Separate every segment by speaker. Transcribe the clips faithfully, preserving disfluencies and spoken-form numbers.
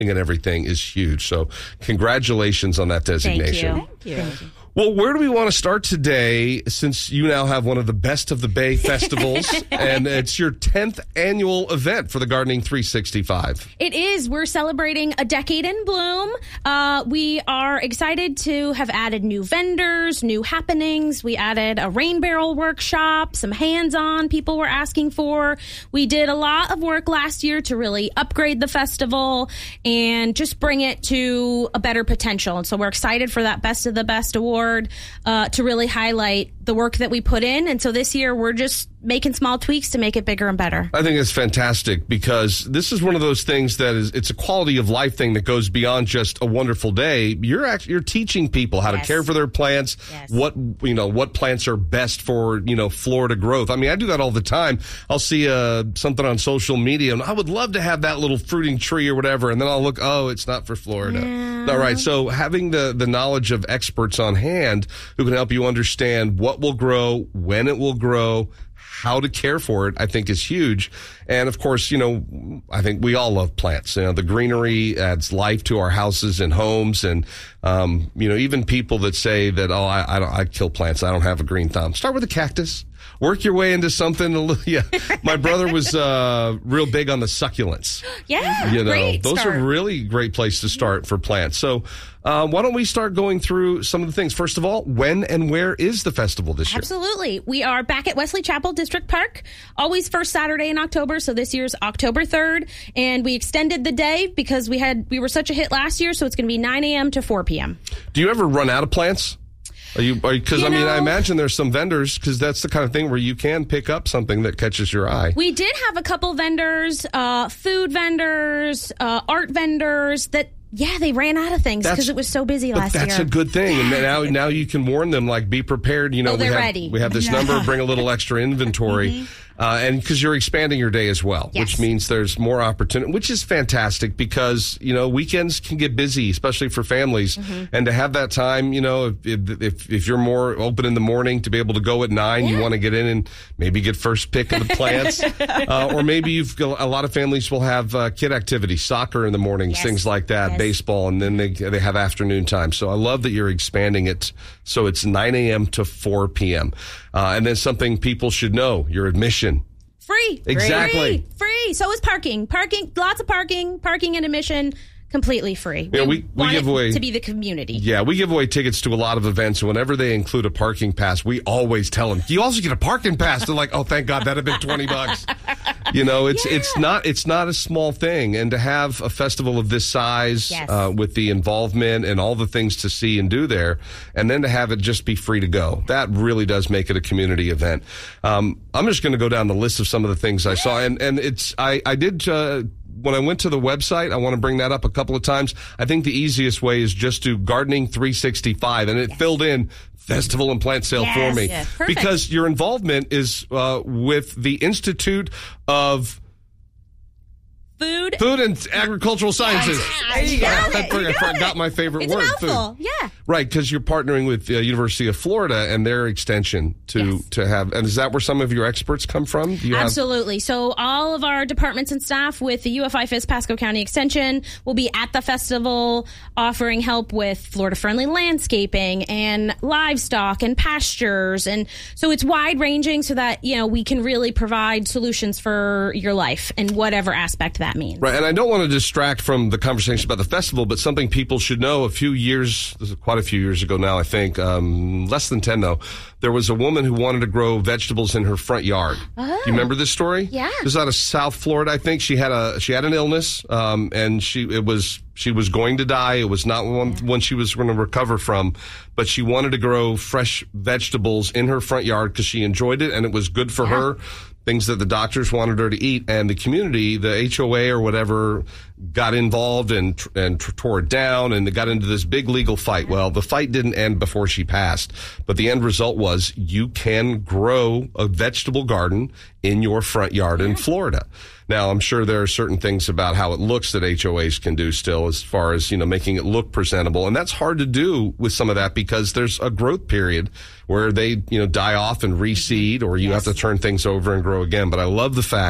Speaker 1: and everything is huge. So congratulations on that designation.
Speaker 2: Thank you. Thank you.
Speaker 1: Well, where do we want to start today, since you now have one of the best of the Bay festivals, and it's your tenth annual event for the Gardening three sixty-five?
Speaker 2: It is. We're celebrating a decade in bloom. Uh, we are excited to have added new vendors, new happenings. We added a rain barrel workshop, some hands-on people were asking for. We did a lot of work last year to really upgrade the festival and just bring it to a better potential. And so we're excited for that Best of the Best award. Uh, to really highlight the work that we put in. And so this year we're just making small tweaks to make it bigger and better.
Speaker 1: I think it's fantastic because this is one of those things that is, it's a quality of life thing that goes beyond just a wonderful day. You're actually, you're teaching people how
Speaker 2: yes.
Speaker 1: to care for their plants,
Speaker 2: yes.
Speaker 1: what, you know, what plants are best for, you know, Florida growth. I mean, I do that all the time. I'll see uh, something on social media and I would love to have that little fruiting tree or whatever. And then I'll look, oh, it's not for Florida.
Speaker 2: Yeah.
Speaker 1: All right. So having the, the knowledge of experts on hand who can help you understand what will grow, when it will grow, how to care for it, I think is huge. And of course, you know, I think we all love plants. You know, the greenery adds life to our houses and homes. And, um, you know, even people that say that, oh, I, I, don't, I kill plants. I don't have a green thumb. Start with a cactus. Work your way into something. A little, yeah. My brother was uh, real big on the succulents.
Speaker 2: Yeah,
Speaker 1: you know,
Speaker 2: great
Speaker 1: those
Speaker 2: start.
Speaker 1: are really great place to start for plants. So uh, why don't we start going through some of the things? First of all, when and where is the festival this year?
Speaker 2: Absolutely. We are back at Wesley Chapel District Park, always first Saturday in October. So this year's October third. And we extended the day because we had we were such a hit last year. So it's going to be nine a.m. to four p.m.
Speaker 1: Do you ever run out of plants? Are you, because I mean, I imagine there's some vendors, because that's the kind of thing where you can pick up something that catches your eye.
Speaker 2: We did have a couple vendors, uh, food vendors, uh, art vendors that, yeah, they ran out of things because it was so busy last
Speaker 1: year.
Speaker 2: year.
Speaker 1: That's a good thing. And now, now you can warn them, like, be prepared. You know,
Speaker 2: oh, they're
Speaker 1: we have,
Speaker 2: ready.
Speaker 1: we have this number, bring a little extra inventory. Mm-hmm. Uh, and because you're expanding your day as well,
Speaker 2: yes.
Speaker 1: which means there's more opportunity, which is fantastic because, you know, weekends can get busy, especially for families. Mm-hmm. And to have that time, you know, if, if if you're more open in the morning to be able to go at nine, yeah. you want to get in and maybe get first pick of the plants. uh, or maybe you've got, a lot of families will have uh, kid activities, soccer in the mornings, yes. things like that, yes. baseball, and then they they have afternoon time. So I love that you're expanding it so it's nine a.m. to four p.m. Uh, and then something people should know, your admission.
Speaker 2: Free.
Speaker 1: Exactly.
Speaker 2: Free. Free. So is parking. Parking, lots of parking, parking and admission. Completely free.
Speaker 1: Yeah, we, we, we
Speaker 2: want
Speaker 1: give
Speaker 2: it
Speaker 1: away
Speaker 2: to be the community.
Speaker 1: Yeah, we give away tickets to a lot of events. Whenever they include a parking pass, we always tell them, "You also get a parking pass." They're like, "Oh, thank God, that'd have been twenty bucks." You know, it's yeah. it's not it's not a small thing, and to have a festival of this size
Speaker 2: yes.
Speaker 1: uh, with the involvement and all the things to see and do there, and then to have it just be free to go, that really does make it a community event. Um, I'm just going to go down the list of some of the things I saw, and and it's I I did. Uh, When I went to the website, I want to bring that up a couple of times. I think the easiest way is just to Gardening three sixty-five, and it yes. filled in festival and plant sale
Speaker 2: yes,
Speaker 1: for me.
Speaker 2: Yes,
Speaker 1: because your involvement is uh, with the Institute of
Speaker 2: Food.
Speaker 1: Food and Agricultural Sciences.
Speaker 2: Yeah, you got it.
Speaker 1: I forgot my favorite
Speaker 2: it's
Speaker 1: word.
Speaker 2: It's a mouthful.
Speaker 1: Food.
Speaker 2: Yeah.
Speaker 1: Right, because you're partnering with the University of Florida and their extension to,
Speaker 2: yes.
Speaker 1: to have. And is that where some of your experts come from? Do you
Speaker 2: Absolutely.
Speaker 1: Have...
Speaker 2: So all of our departments and staff with the U F I F I S Pasco County Extension will be at the festival offering help with Florida-friendly landscaping and livestock and pastures. And so it's wide-ranging so that, you know, we can really provide solutions for your life in whatever aspect that means.
Speaker 1: Right, and I don't want to distract from the conversation about the festival, but something people should know. A few years, this is quite a few years ago now, I think, um, less than ten though, there was a woman who wanted to grow vegetables in her front yard. Oh. Do you remember this story?
Speaker 2: Yeah.
Speaker 1: This was out of South Florida, I think. She had a she had an illness, um, and she it was she was going to die. It was not one, yeah. one she was going to recover from, but she wanted to grow fresh vegetables in her front yard because she enjoyed it and it was good for yeah. her. Things that the doctors wanted her to eat, and the community, the H O A or whatever, got involved and and tore it down, and they got into this big legal fight. Well, the fight didn't end before she passed, but the end result was you can grow a vegetable garden in your front yard yeah. in Florida. Now, I'm sure there are certain things about how it looks that H O As can do still as far as, you know, making it look presentable. And that's hard to do with some of that because there's a growth period where they, you know, die off and reseed, or you yes. have to turn things over and grow again. But I love the fact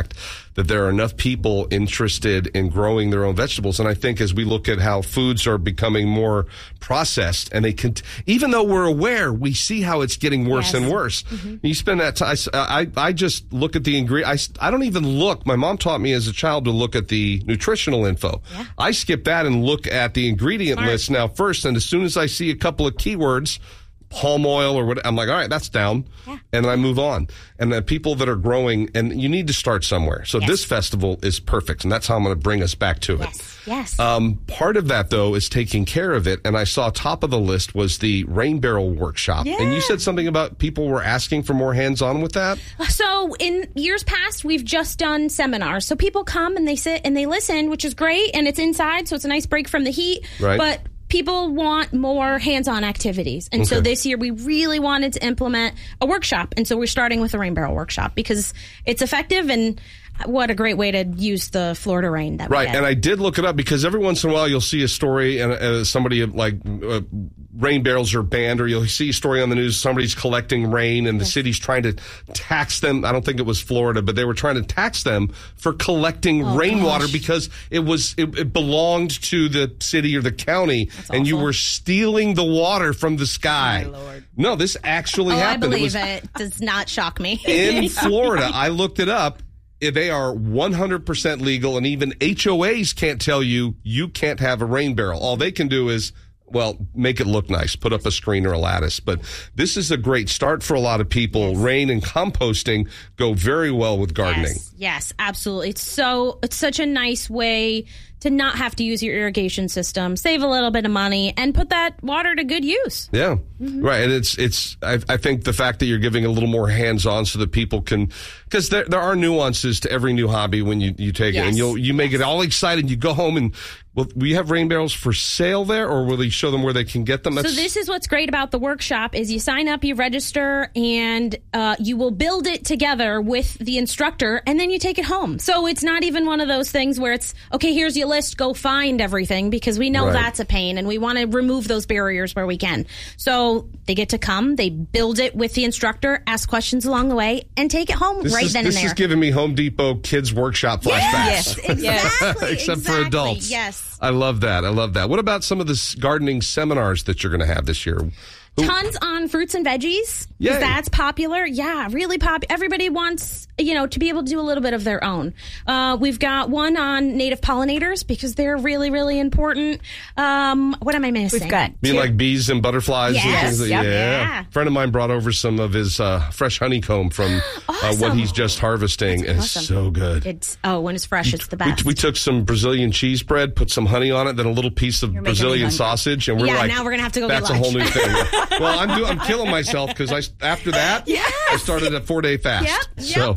Speaker 1: that there are enough people interested in growing their own vegetables. And I think as we look at how foods are becoming more processed, and they can, even though we're aware, we see how it's getting worse
Speaker 2: Yes.
Speaker 1: and worse.
Speaker 2: Mm-hmm.
Speaker 1: You spend that time. I, I, I just look at the ingredient. I, I don't even look. My mom taught me as a child to look at the nutritional info.
Speaker 2: Yeah.
Speaker 1: I skip that and look at the ingredient
Speaker 2: Smart.
Speaker 1: list now first. And as soon as I see a couple of keywords, palm oil or what, I'm like, all right, that's down.
Speaker 2: Yeah.
Speaker 1: And then I move on. And the people that are growing, and you need to start somewhere. So
Speaker 2: Yes.
Speaker 1: this festival is perfect. And that's how I'm going to bring us back to it.
Speaker 2: Yes. Yes.
Speaker 1: Um, part of that, though, is taking care of it. And I saw top of the list was the rain barrel workshop.
Speaker 2: Yeah.
Speaker 1: And you said something about people were asking for more hands-on with that?
Speaker 2: So in years past, we've just done seminars. So people come and they sit and they listen, which is great. And it's inside, so it's a nice break from the heat.
Speaker 1: Right.
Speaker 2: But people want more hands-on activities. And so
Speaker 1: Okay.
Speaker 2: this year we really wanted to implement a workshop. And so we're starting with a rain barrel workshop because it's effective, and what a great way to use the Florida rain that we
Speaker 1: Right,
Speaker 2: get.
Speaker 1: and I did look it up because every once in a while you'll see a story and uh, somebody like uh, rain barrels are banned, or you'll see a story on the news, somebody's collecting rain and the city's trying to tax them. I don't think it was Florida, but they were trying to tax them for collecting
Speaker 2: Oh,
Speaker 1: rainwater
Speaker 2: gosh.
Speaker 1: because it was it, it belonged to the city or the county, and you
Speaker 2: awful.
Speaker 1: were stealing the water from the sky.
Speaker 3: My Lord.
Speaker 1: No, this actually
Speaker 2: Oh, I
Speaker 1: happened.
Speaker 2: believe
Speaker 1: it
Speaker 2: it.
Speaker 1: was
Speaker 2: Does not shock me.
Speaker 1: in Florida. I looked it up. They are one hundred percent legal, and even H O As can't tell you you can't have a rain barrel. All they can do is, well, make it look nice, put up a screen or a lattice. But this is a great start for a lot of people.
Speaker 2: Yes.
Speaker 1: Rain and composting go very well with gardening.
Speaker 2: Yes, yes, absolutely. It's so it's such a nice way to not have to use your irrigation system, save a little bit of money, and put that water to good use.
Speaker 1: Yeah, right. And it's, it's, I, I think the fact that you're giving a little more hands on so that people can, because there, there are nuances to every new hobby when you, you take it, and
Speaker 2: Yes.
Speaker 1: you'll, you make it all excited. You go home and, well, we have rain barrels for sale there, or will they show them where they can get them?
Speaker 2: So this is what's great about the workshop is you sign up, you register, and uh, you will build it together with the instructor, and then you take it home. So it's not even one of those things where it's, okay, here's your list, go find everything, because we know
Speaker 1: Right.
Speaker 2: that's a pain, and we want to remove those barriers where we can. So they get to come, they build it with the instructor, ask questions along the way, and take it home
Speaker 1: This
Speaker 2: right
Speaker 1: is,
Speaker 2: then
Speaker 1: this
Speaker 2: and there.
Speaker 1: is giving me Home Depot Kids Workshop flashbacks.
Speaker 2: Yes, exactly.
Speaker 1: Except for
Speaker 2: exactly,
Speaker 1: adults.
Speaker 2: Yes.
Speaker 1: I love that. I love that. What about some of the s- gardening seminars that you're going to have this year? Who-
Speaker 2: Tons on fruits and veggies. 'Cause
Speaker 1: Yay.
Speaker 2: That's popular. Yeah, really pop. Everybody wants, you know, to be able to do a little bit of their own. Uh, we've got one on native pollinators because they're really, really important. Um, what am I missing?
Speaker 3: We've got
Speaker 1: Mean like bees and butterflies and
Speaker 2: Yes.
Speaker 1: things like
Speaker 3: Yep.
Speaker 1: yeah.
Speaker 2: Yeah.
Speaker 1: A friend of mine brought over some of his uh, fresh honeycomb from uh, what
Speaker 2: Awesome.
Speaker 1: he's just harvesting. And
Speaker 2: awesome.
Speaker 1: It's so good.
Speaker 2: It's oh, when it's fresh, it's the
Speaker 1: We,
Speaker 2: best.
Speaker 1: we took some Brazilian cheese bread, put some honey on it, then a little piece of
Speaker 3: You're making me
Speaker 1: Brazilian
Speaker 3: hungry.
Speaker 1: sausage, and we're
Speaker 2: Yeah,
Speaker 1: like,
Speaker 2: now we're gonna have to go get
Speaker 1: that's a whole new
Speaker 2: lunch."
Speaker 1: thing. Well, I'm do, I'm killing myself because I after that I started a four day fast.
Speaker 2: Yep,
Speaker 1: So,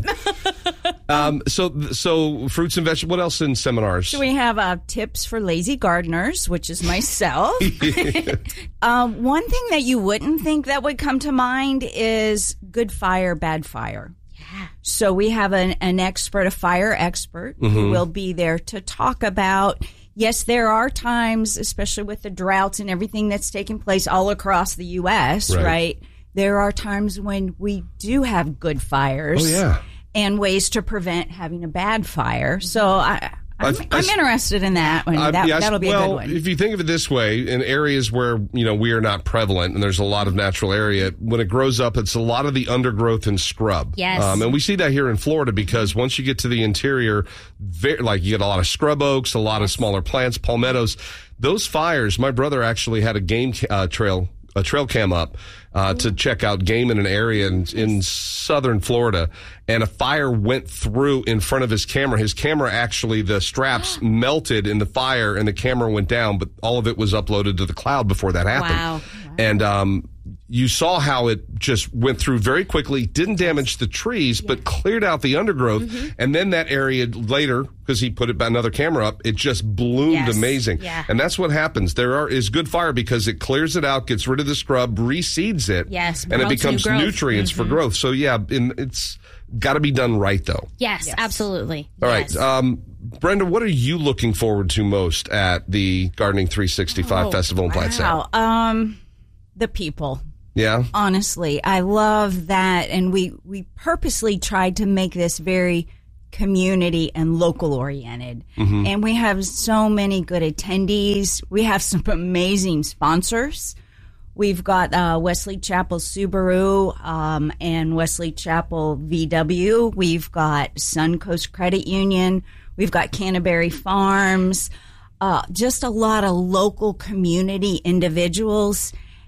Speaker 1: um, so so fruits and vegetables. What else in seminars?
Speaker 3: So we have uh, tips for lazy gardeners, which is myself. um, one thing that you wouldn't think that would come to mind is good fire, bad fire.
Speaker 2: Yeah.
Speaker 3: So we have an, an expert, a fire expert,
Speaker 1: Mm-hmm.
Speaker 3: who will be there to talk about. Yes, there are times, especially with the droughts and everything that's taking place all across the U S,
Speaker 1: Right.
Speaker 3: right? There are times when we do have good fires.
Speaker 1: Oh, yeah.
Speaker 3: And ways to prevent having a bad fire. So I, I'm,
Speaker 1: I've- I
Speaker 3: I'm
Speaker 1: s-
Speaker 3: interested in that one.
Speaker 1: Uh,
Speaker 3: That,
Speaker 1: yes,
Speaker 3: that'll be
Speaker 1: well,
Speaker 3: a good one.
Speaker 1: if you think of it this way, in areas where you know we are not prevalent and there's a lot of natural area, when it grows up, it's a lot of the undergrowth and scrub.
Speaker 2: Yes.
Speaker 1: um, and we see that here in Florida because once you get to the interior, very, like you get a lot of scrub oaks, a lot of smaller plants, palmettos. Those fires. My brother actually had a game ca- uh, trail. a trail cam up uh, to check out game in an area in, in southern Florida, and a fire went through in front of his camera. His camera actually, the straps melted in the fire, and the camera went down, but all of it was uploaded to the cloud before that happened.
Speaker 2: Wow.
Speaker 1: And um, you saw how it just went through very quickly, didn't damage the trees, but cleared out the undergrowth.
Speaker 2: Mm-hmm.
Speaker 1: And then that area later, because he put it, another camera up, it just bloomed
Speaker 2: Yes.
Speaker 1: amazing.
Speaker 2: Yeah.
Speaker 1: And that's what happens. There are, is good fire because it clears it out, gets rid of the scrub, reseeds it.
Speaker 2: Yes,
Speaker 1: And it
Speaker 2: promotes new
Speaker 1: becomes
Speaker 2: growth. Mm-hmm.
Speaker 1: nutrients for growth. So yeah, in, it's got to be done right though.
Speaker 2: Yes, absolutely.
Speaker 1: All
Speaker 2: Yes.
Speaker 1: right. Um, Brenda, what are you looking forward to most at the Gardening three sixty-five
Speaker 3: Oh,
Speaker 1: Festival in Platte-Sand?
Speaker 3: Wow. Um, the people.
Speaker 1: Yeah.
Speaker 3: Honestly, I love that, and we we purposely tried to make this very community and local oriented. Mm-hmm. And we have so many good attendees. We have some amazing sponsors. We've got uh, Wesley Chapel Subaru um, and Wesley Chapel V W. We've got Suncoast Credit Union. We've got Canterbury Farms. Uh, just a lot of local community individuals.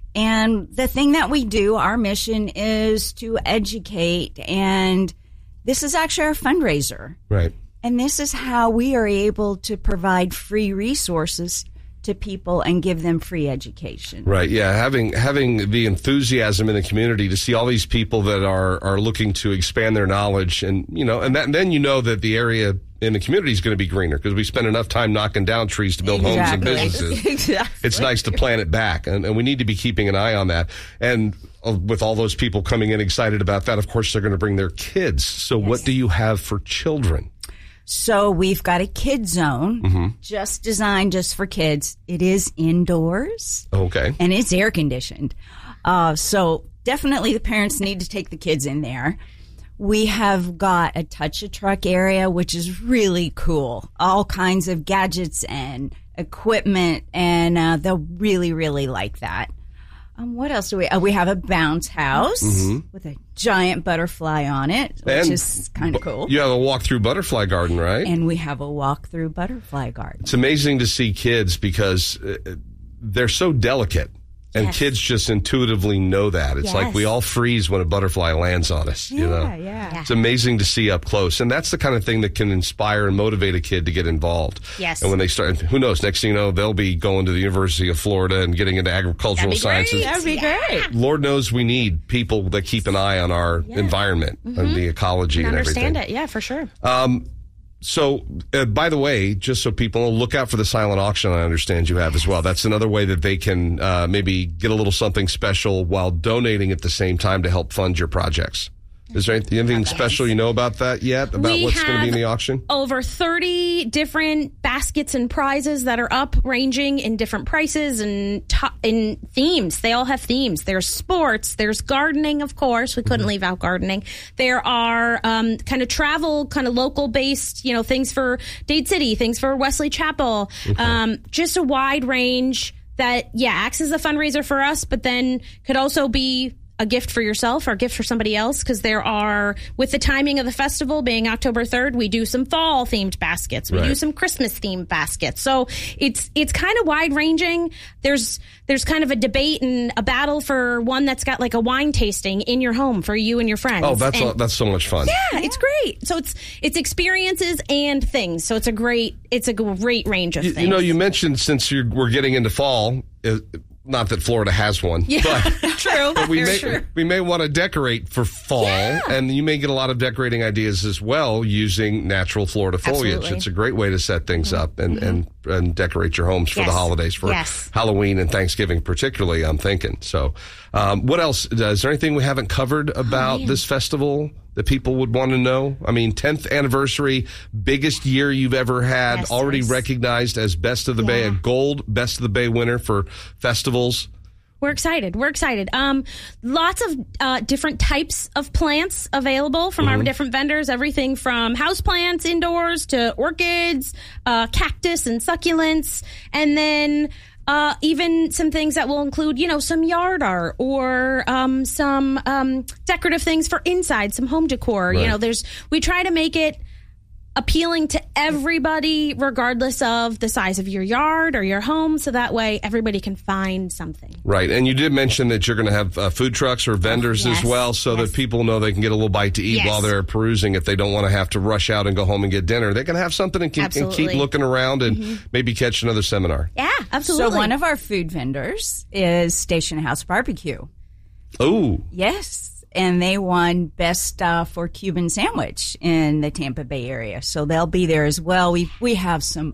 Speaker 3: And the thing that we do, our mission is to educate, and this is actually our fundraiser.
Speaker 1: Right.
Speaker 3: And this is how we are able to provide free resources to people and give them free education.
Speaker 1: Right. Yeah. Having having the enthusiasm in the community to see all these people that are are looking to expand their knowledge, and you know, and, that, and then you know that the area in the community is going to be greener because we spend enough time knocking down trees to build
Speaker 3: exactly.
Speaker 1: homes and businesses.
Speaker 3: Exactly.
Speaker 1: It's nice to plant it back, and, and we need to be keeping an eye on that. And uh, with all those people coming in excited about that, of course, they're going to bring their kids. So yes. What do you have for children?
Speaker 3: So we've got a kid zone mm-hmm. just designed just for kids. It is indoors.
Speaker 1: Okay.
Speaker 3: And it's air conditioned. Uh, so definitely the parents need to take the kids in there. We have got a touch-a-truck area, which is really cool. All kinds of gadgets and equipment, and uh, they'll really, really like that. Um, what else do we? Uh, we have a bounce house mm-hmm. with a giant butterfly on it, which and is kind of cool.
Speaker 1: You have a walk-through butterfly garden, right?
Speaker 3: And we have a walk-through butterfly garden.
Speaker 1: It's amazing to see kids because uh, they're so delicate. And yes. kids just intuitively know that. It's yes. like we all freeze when a butterfly lands on us.
Speaker 3: Yeah,
Speaker 1: you know?
Speaker 3: yeah.
Speaker 1: It's amazing to see up close. And that's the kind of thing that can inspire and motivate a kid to get involved.
Speaker 2: Yes.
Speaker 1: And when they start, who knows, next thing you know, they'll be going to the University of Florida and getting into agricultural
Speaker 2: That'd be
Speaker 1: sciences.
Speaker 2: Great.
Speaker 3: That'd be
Speaker 2: yeah.
Speaker 3: great.
Speaker 1: Lord knows we need people that keep an eye on our yeah. environment mm-hmm. and the ecology and,
Speaker 2: and
Speaker 1: everything.
Speaker 2: Understand it, yeah, for sure.
Speaker 1: Um, So, uh, by the way, just so people know, look out for the silent auction I understand you have as well. That's another way that they can uh, maybe get a little something special while donating at the same time to help fund your projects. Is there anything, anything special you know about that yet, about
Speaker 2: we
Speaker 1: what's going to be in the auction?
Speaker 2: Over thirty different baskets and prizes that are up, ranging in different prices and to- in themes. They all have themes. There's sports. There's gardening, of course. We couldn't mm-hmm. leave out gardening. There are um, kind of travel, kind of local-based, you know, things for Dade City, things for Wesley Chapel. Okay. Um, just a wide range that, yeah, acts as a fundraiser for us, but then could also be a gift for yourself or a gift for somebody else, because there are, with the timing of the festival being October third, we do some fall themed baskets. We
Speaker 1: right.
Speaker 2: do some Christmas themed baskets. So it's it's kind of wide ranging. There's there's kind of a debate and a battle for one that's got like a wine tasting in your home for you and your friends.
Speaker 1: Oh, that's
Speaker 2: and,
Speaker 1: all, that's so much fun.
Speaker 2: Yeah, yeah, it's great. So it's it's experiences and things. So it's a great it's a great range of
Speaker 1: you,
Speaker 2: things.
Speaker 1: You know, you mentioned since you're, we're getting into fall. It, Not that Florida has one,
Speaker 2: yeah,
Speaker 1: but,
Speaker 2: true.
Speaker 1: but we may
Speaker 2: true.
Speaker 1: we may want to decorate for fall,
Speaker 2: yeah.
Speaker 1: and you may get a lot of decorating ideas as well using natural Florida foliage.
Speaker 2: Absolutely.
Speaker 1: It's a great way to set things mm-hmm. up and, mm-hmm. and and decorate your homes for
Speaker 2: yes.
Speaker 1: the holidays, for
Speaker 2: yes.
Speaker 1: Halloween and Thanksgiving particularly, I'm thinking. So um, what else? Is there anything we haven't covered about oh, this festival that people would want to know? I mean, tenth anniversary, biggest year you've ever had,
Speaker 2: yes,
Speaker 1: already
Speaker 2: yes.
Speaker 1: recognized as Best of the
Speaker 2: yeah.
Speaker 1: Bay, a gold Best of the Bay winner for festivals.
Speaker 2: We're excited. We're excited. Um, lots of uh, different types of plants available from mm-hmm. our different vendors. Everything from house plants indoors to orchids, uh, cactus and succulents, and then uh, even some things that will include, you know, some yard art or um, some um, decorative things for inside, some home decor.
Speaker 1: Right.
Speaker 2: You know, there's we try to make it appealing to everybody, regardless of the size of your yard or your home, so that way everybody can find something.
Speaker 1: Right, and you did mention that you're going to have uh, food trucks or vendors
Speaker 2: oh, yes.
Speaker 1: as well, so
Speaker 2: yes.
Speaker 1: that people know they can get a little bite to eat
Speaker 2: yes.
Speaker 1: while they're perusing. If they don't want to have to rush out and go home and get dinner, they can have something and keep, and keep looking around and mm-hmm. maybe catch another seminar.
Speaker 2: Yeah, absolutely.
Speaker 3: So one of our food vendors is Station House Barbecue.
Speaker 1: Oh.
Speaker 3: Yes. And they won best uh, for Cuban sandwich in the Tampa Bay area. So they'll be there as well. We we have some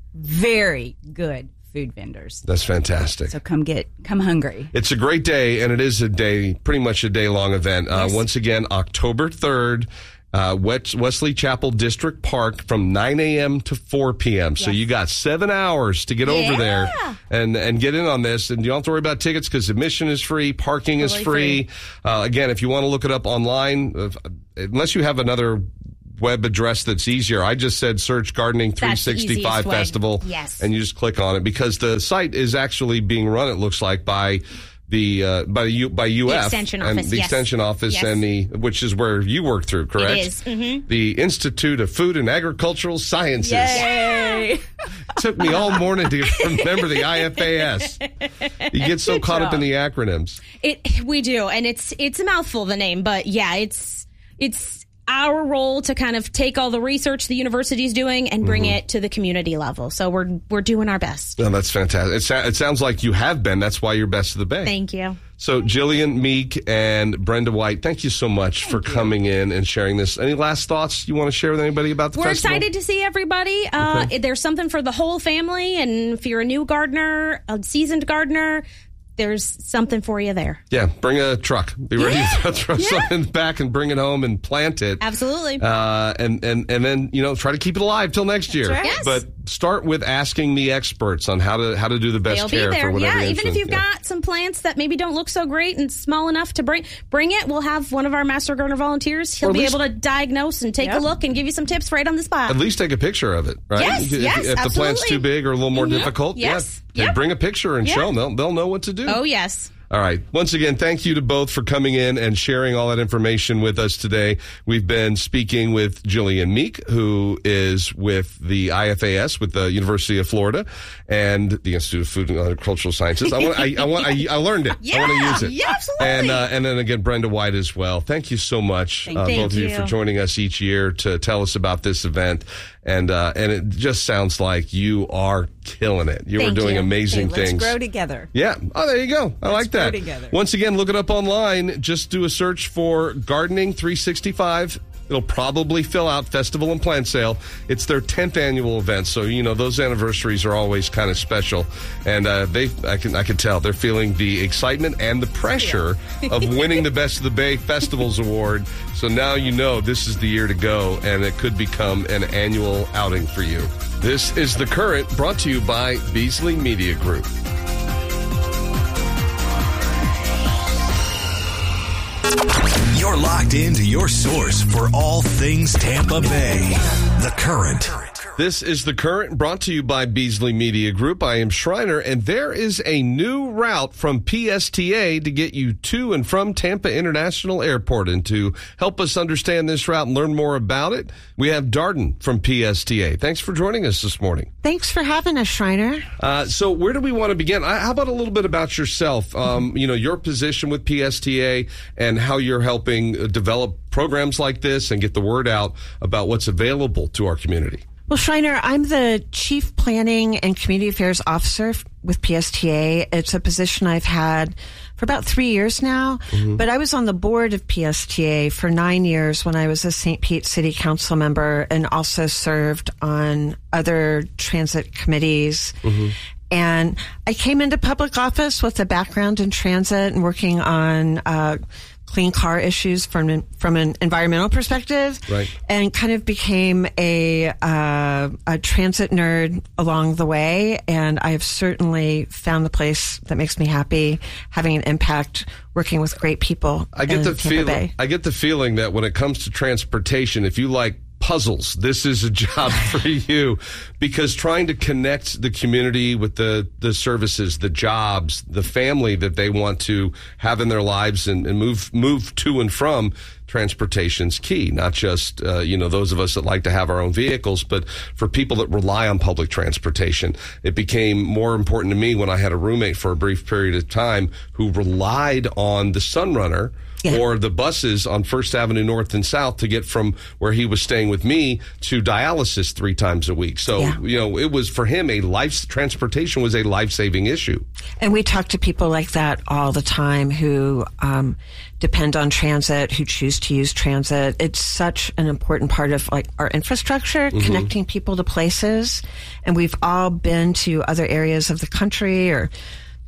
Speaker 3: very good food vendors.
Speaker 1: That's fantastic.
Speaker 3: So come get, come hungry.
Speaker 1: It's a great day, and it is a day, pretty much a day-long event. Uh,
Speaker 3: yes.
Speaker 1: Once again, October third, uh, Wesley Chapel District Park from nine a.m. to four p.m. Yes. So you got seven hours to get
Speaker 2: yeah.
Speaker 1: over there and, and get in on this. And you don't have to worry about tickets because admission is free, parking
Speaker 2: totally
Speaker 1: is free.
Speaker 2: free.
Speaker 1: Uh, again, if you want to look it up online, uh, unless you have another web address that's easier. I just said search Gardening three sixty-five Festival.
Speaker 2: Yes.
Speaker 1: And you just click on it because the site is actually being run, it looks like, by the uh, by the U, by U F
Speaker 2: the extension
Speaker 1: and
Speaker 2: office,
Speaker 1: the
Speaker 2: yes.
Speaker 1: extension office
Speaker 2: yes.
Speaker 1: and the which is where you work through, correct?
Speaker 2: It is. Mm-hmm.
Speaker 1: The Institute of Food and Agricultural Sciences.
Speaker 3: Yay!
Speaker 1: Took me all morning to remember the I F A S. You get so
Speaker 3: Good
Speaker 1: caught
Speaker 3: job.
Speaker 1: up in the acronyms.
Speaker 2: It we do, and it's it's a mouthful, the name, but yeah, it's it's our role to kind of take all the research the university's doing and bring
Speaker 1: Mm-hmm.
Speaker 2: it to the community level. So we're we're doing our best.
Speaker 1: No, that's fantastic. It, sa- it sounds like you have been. That's why you're Best of the Bay.
Speaker 2: Thank you.
Speaker 1: So Jillian Meek and Brenda White, thank you so much for coming in and sharing this. Any last thoughts you want to share with anybody about the
Speaker 2: We're
Speaker 1: festival?
Speaker 2: excited to see everybody. Uh,
Speaker 1: Okay.
Speaker 2: There's something for the whole family, and if you're a new gardener, a seasoned gardener, there's something for you there.
Speaker 1: Yeah, bring a truck. Be ready
Speaker 2: Yeah.
Speaker 1: to throw
Speaker 2: Yeah.
Speaker 1: something back and bring it home and plant it.
Speaker 2: Absolutely.
Speaker 1: Uh, and, and, and then, you know, try to keep it alive till next year.
Speaker 3: right.
Speaker 2: Yes.
Speaker 1: But start with asking the experts on how to how to do the best
Speaker 2: They'll be
Speaker 1: care
Speaker 2: there.
Speaker 1: for whatever
Speaker 2: Yeah, even
Speaker 1: infant-
Speaker 2: if you've
Speaker 1: yeah.
Speaker 2: got some plants that maybe don't look so great and small enough to bring, bring it. We'll have one of our Master Gardener volunteers. He'll
Speaker 1: Or at
Speaker 2: be
Speaker 1: least-
Speaker 2: able to diagnose and take
Speaker 3: Yep.
Speaker 2: a look and give you some tips right on the spot.
Speaker 1: At least take a picture of it, right?
Speaker 2: Yes,
Speaker 1: if,
Speaker 2: yes,
Speaker 1: if the plant's
Speaker 2: absolutely.
Speaker 1: too big or a little more
Speaker 2: Mhm.
Speaker 1: difficult,
Speaker 2: Yes.
Speaker 1: yeah,
Speaker 2: Yep.
Speaker 1: bring a picture and
Speaker 2: Yeah.
Speaker 1: show them. They'll, they'll know what to do.
Speaker 2: Oh, yes.
Speaker 1: All right. Once again, thank you to both for coming in and sharing all that information with us today. We've been speaking with Jillian Meek, who is with the I F A S, with the University of Florida, and the Institute of Food and Agricultural Sciences. I want, I, I want, I, I learned it. I want to
Speaker 2: Yeah,
Speaker 1: use it.
Speaker 2: yeah, absolutely.
Speaker 1: And uh, and then again, Brenda White as well. Thank you so much,
Speaker 3: Thank
Speaker 1: uh,
Speaker 2: you.
Speaker 1: both of you,
Speaker 2: Thank
Speaker 1: for
Speaker 2: you.
Speaker 1: joining us each year to tell us about this event. And uh, and it just sounds like you are killing it. You are
Speaker 2: Thank
Speaker 1: doing
Speaker 2: you.
Speaker 1: amazing
Speaker 3: Okay, let's
Speaker 1: things.
Speaker 3: grow together.
Speaker 1: Yeah. Oh, there you go. I like
Speaker 3: grow
Speaker 1: that.
Speaker 3: together.
Speaker 1: Once again, look it up online. Just do a search for Gardening three sixty-five. It'll probably fill out Festival and Plant Sale. It's their tenth annual event, so you know those anniversaries are always kind of special. And uh, they, I can, I can tell they're feeling the excitement and the pressure of winning the Best of the Bay Festivals Award. So now you know this is the year to go, and it could become an annual outing for you. This is The Current, brought to you by Beasley Media Group.
Speaker 4: You're locked into your source for all things Tampa Bay. The Current.
Speaker 1: This is The Current, brought to you by Beasley Media Group. I am Schreiner, and there is a new route from P S T A to get you to and from Tampa International Airport. And to help us understand this route and learn more about it, we have Darden from P S T A. Thanks for joining us this morning.
Speaker 5: Thanks for having us, Schreiner.
Speaker 1: Uh, so where do we want to begin? Uh, How about a little bit about yourself? Um, you know, your position with P S T A and how you're helping uh, develop programs like this and get the word out about what's available to our community.
Speaker 5: Well, Schreiner, I'm the Chief Planning and Community Affairs Officer with P S T A. It's a position I've had for about three years now, mm-hmm. but I was on the board of P S T A for nine years when I was a Saint Pete City Council member and also served on other transit committees. Mm-hmm. And I came into public office with a background in transit and working on uh clean car issues from an, from an environmental perspective,
Speaker 1: right.
Speaker 5: and kind of became a uh, a transit nerd along the way. And I have certainly found the place that makes me happy, having an impact, working with great people.
Speaker 1: I get
Speaker 5: in
Speaker 1: the
Speaker 5: Tampa
Speaker 1: feeling.
Speaker 5: Bay.
Speaker 1: I get the feeling that when it comes to transportation, if you like puzzles, this is a job for you, because trying to connect the community with the, the services, the jobs, the family that they want to have in their lives and, and move move to and from, transportation's key. Not just uh, you know those of us that like to have our own vehicles, but for people that rely on public transportation. It became more important to me when I had a roommate for a brief period of time who relied on the Sunrunner
Speaker 5: Yeah.
Speaker 1: or the buses on First Avenue North and South to get from where he was staying with me to dialysis three times a week. So,
Speaker 5: Yeah.
Speaker 1: you know, it was for him a life, transportation was a life-saving issue.
Speaker 5: And we talk to people like that all the time who um, depend on transit, who choose to use transit. It's such an important part of like our infrastructure, mm-hmm. connecting people to places. And we've all been to other areas of the country or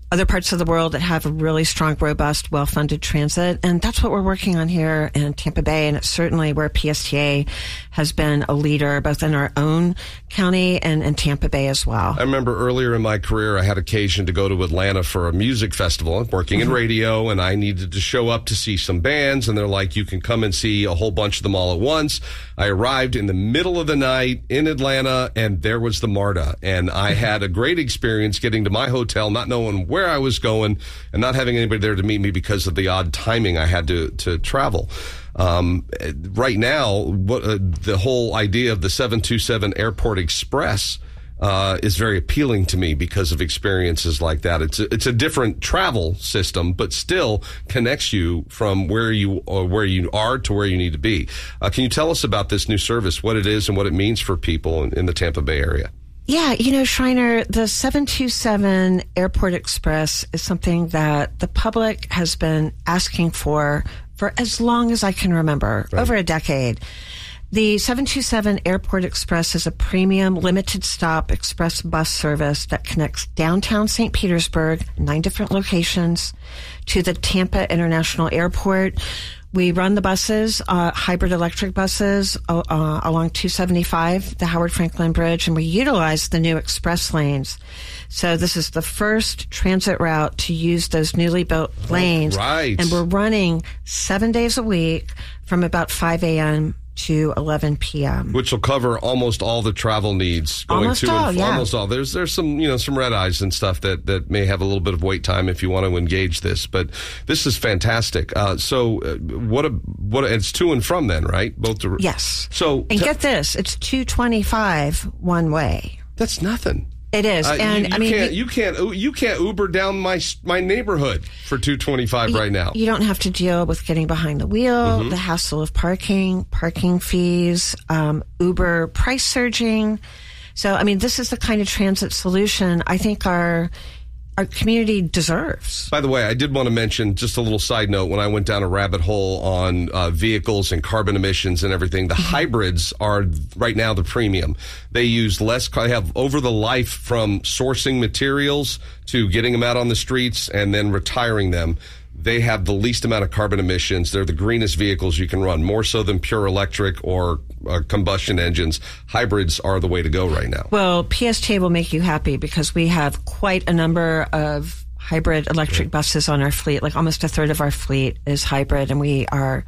Speaker 5: other parts of the world that have a really strong, robust, well-funded transit. And that's what we're working on here in Tampa Bay. And it's certainly where P S T A has been a leader, both in our own county and in Tampa Bay as well.
Speaker 1: I remember earlier in my career, I had occasion to go to Atlanta for a music festival, working in radio, and I needed to show up to see some bands. And they're like, you can come and see a whole bunch of them all at once. I arrived in the middle of the night in Atlanta, and there was the MARTA. And I had a great experience getting to my hotel, not knowing where I was going and not having anybody there to meet me because of the odd timing I had to, to travel. Um, right now, what, uh, the whole idea of the seven two seven Airport Express uh, is very appealing to me because of experiences like that. It's a, it's a different travel system, but still connects you from where you or where you are to where you need to be. Uh, can you tell us about this new service, what it is and what it means for people in, in the Tampa Bay area?
Speaker 5: Yeah, you know, Shriner, the seven two seven Airport Express is something that the public has been asking for for as long as I can remember, right. Over a decade. The seven two seven Airport Express is a premium limited stop express bus service that connects downtown Saint Petersburg, nine different locations, to the Tampa International Airport. We run the buses, uh, hybrid electric buses, uh, uh, along two seventy-five, the Howard Franklin Bridge, and we utilize the new express lanes. So this is the first transit route to use those newly built lanes.
Speaker 1: Right.
Speaker 5: And we're running seven days a week from about five a.m. to eleven p.m.
Speaker 1: Which will cover almost all the travel needs going
Speaker 5: almost
Speaker 1: to
Speaker 5: all,
Speaker 1: and
Speaker 5: yeah.
Speaker 1: almost all. There's there's some you know some red eyes and stuff that, that may have a little bit of wait time if you want to engage this, but this is fantastic. Uh, so uh, what a what a, it's to and from then, right? Both the,
Speaker 5: yes.
Speaker 1: So
Speaker 5: and
Speaker 1: t-
Speaker 5: get this, it's two twenty-five one way.
Speaker 1: That's nothing.
Speaker 5: It is,
Speaker 1: uh,
Speaker 5: and
Speaker 1: you, you
Speaker 5: I mean,
Speaker 1: can't,
Speaker 5: you,
Speaker 1: you can't you can't Uber down my my neighborhood for two twenty-five right now.
Speaker 5: You don't have to deal with getting behind the wheel,
Speaker 1: Mm-hmm.
Speaker 5: the hassle of parking, parking fees, um, Uber price surging. So, I mean, this is the kind of transit solution I think our our community deserves.
Speaker 1: By the way, I did want to mention just a little side note. When I went down a rabbit hole on uh, vehicles and carbon emissions and everything, the hybrids are right now the premium. They use less, they have over the life from sourcing materials to getting them out on the streets and then retiring them. They have the least amount of carbon emissions. They're the greenest vehicles you can run, more so than pure electric or uh, combustion engines. Hybrids are the way to go right now.
Speaker 5: Well, P S T A will make you happy because we have quite a number of hybrid electric right. buses on our fleet. Like almost a third of our fleet is hybrid, and we are,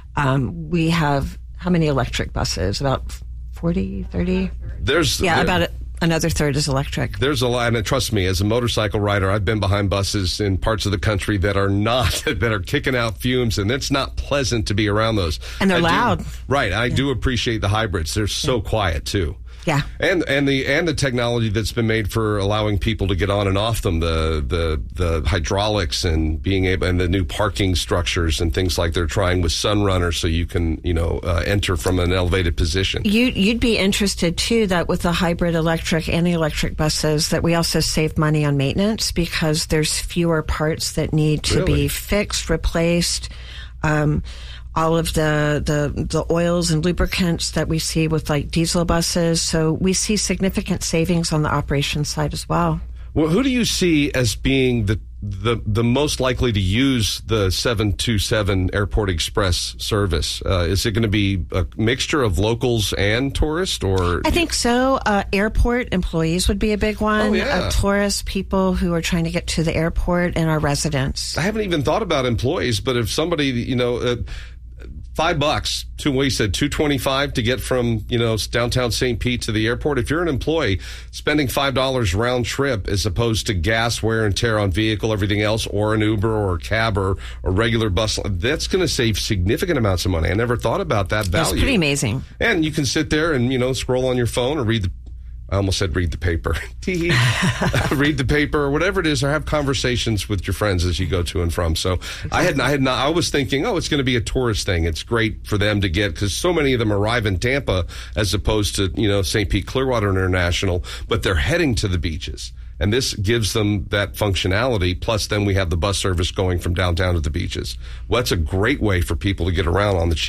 Speaker 5: um, we have how many electric buses? About forty, thirty?
Speaker 1: There's
Speaker 5: yeah,
Speaker 1: there,
Speaker 5: about a, another third is electric.
Speaker 1: There's a lot, and trust me, as a motorcycle rider, I've been behind buses in parts of the country that are not, that are kicking out fumes, and it's not pleasant to be around those.
Speaker 5: And they're
Speaker 1: I
Speaker 5: loud.
Speaker 1: Do, right. I yeah. do appreciate the hybrids. They're so yeah. quiet, too.
Speaker 5: Yeah.
Speaker 1: And and the and the technology that's been made for allowing people to get on and off them, the the the hydraulics and being able, and the new parking structures and things like they're trying with Sunrunner, so you can, you know, uh, enter from an elevated position.
Speaker 5: You you'd be interested too that with the hybrid electric and the electric buses that we also save money on maintenance because there's fewer parts that need to
Speaker 1: Really?
Speaker 5: be fixed, replaced. Um, all of the, the, the oils and lubricants that we see with like diesel buses. So we see significant savings on the operations side as well.
Speaker 1: Well, who do you see as being the the the most likely to use the seven two seven Airport Express service? Uh, is it going to be a mixture of locals and tourists, or?
Speaker 5: I think so. Uh, airport employees would be a big one.
Speaker 1: Oh, yeah.
Speaker 5: Uh, tourists, people who are trying to get to the airport, and our residents.
Speaker 1: I haven't even thought about employees, but if somebody, you know, uh, five bucks, two, what you said, two twenty-five to get from, you know, downtown Saint Pete to the airport. If you're an employee, spending five dollars round trip as opposed to gas, wear and tear on vehicle, everything else, or an Uber or a cab or a regular bus, that's going to save significant amounts of money. I never thought about that value.
Speaker 5: It's pretty amazing.
Speaker 1: And you can sit there and, you know, scroll on your phone or read the I almost said read the paper. Read the paper or whatever it is, or have conversations with your friends as you go to and from. So exactly. I had I had not I was thinking, oh, it's going to be a tourist thing. It's great for them to get, because so many of them arrive in Tampa as opposed to, you know, Saint Pete Clearwater International, but they're heading to the beaches. And this gives them that functionality. Plus, then we have the bus service going from downtown to the beaches. Well, that's a great way for people to get around on the cheap.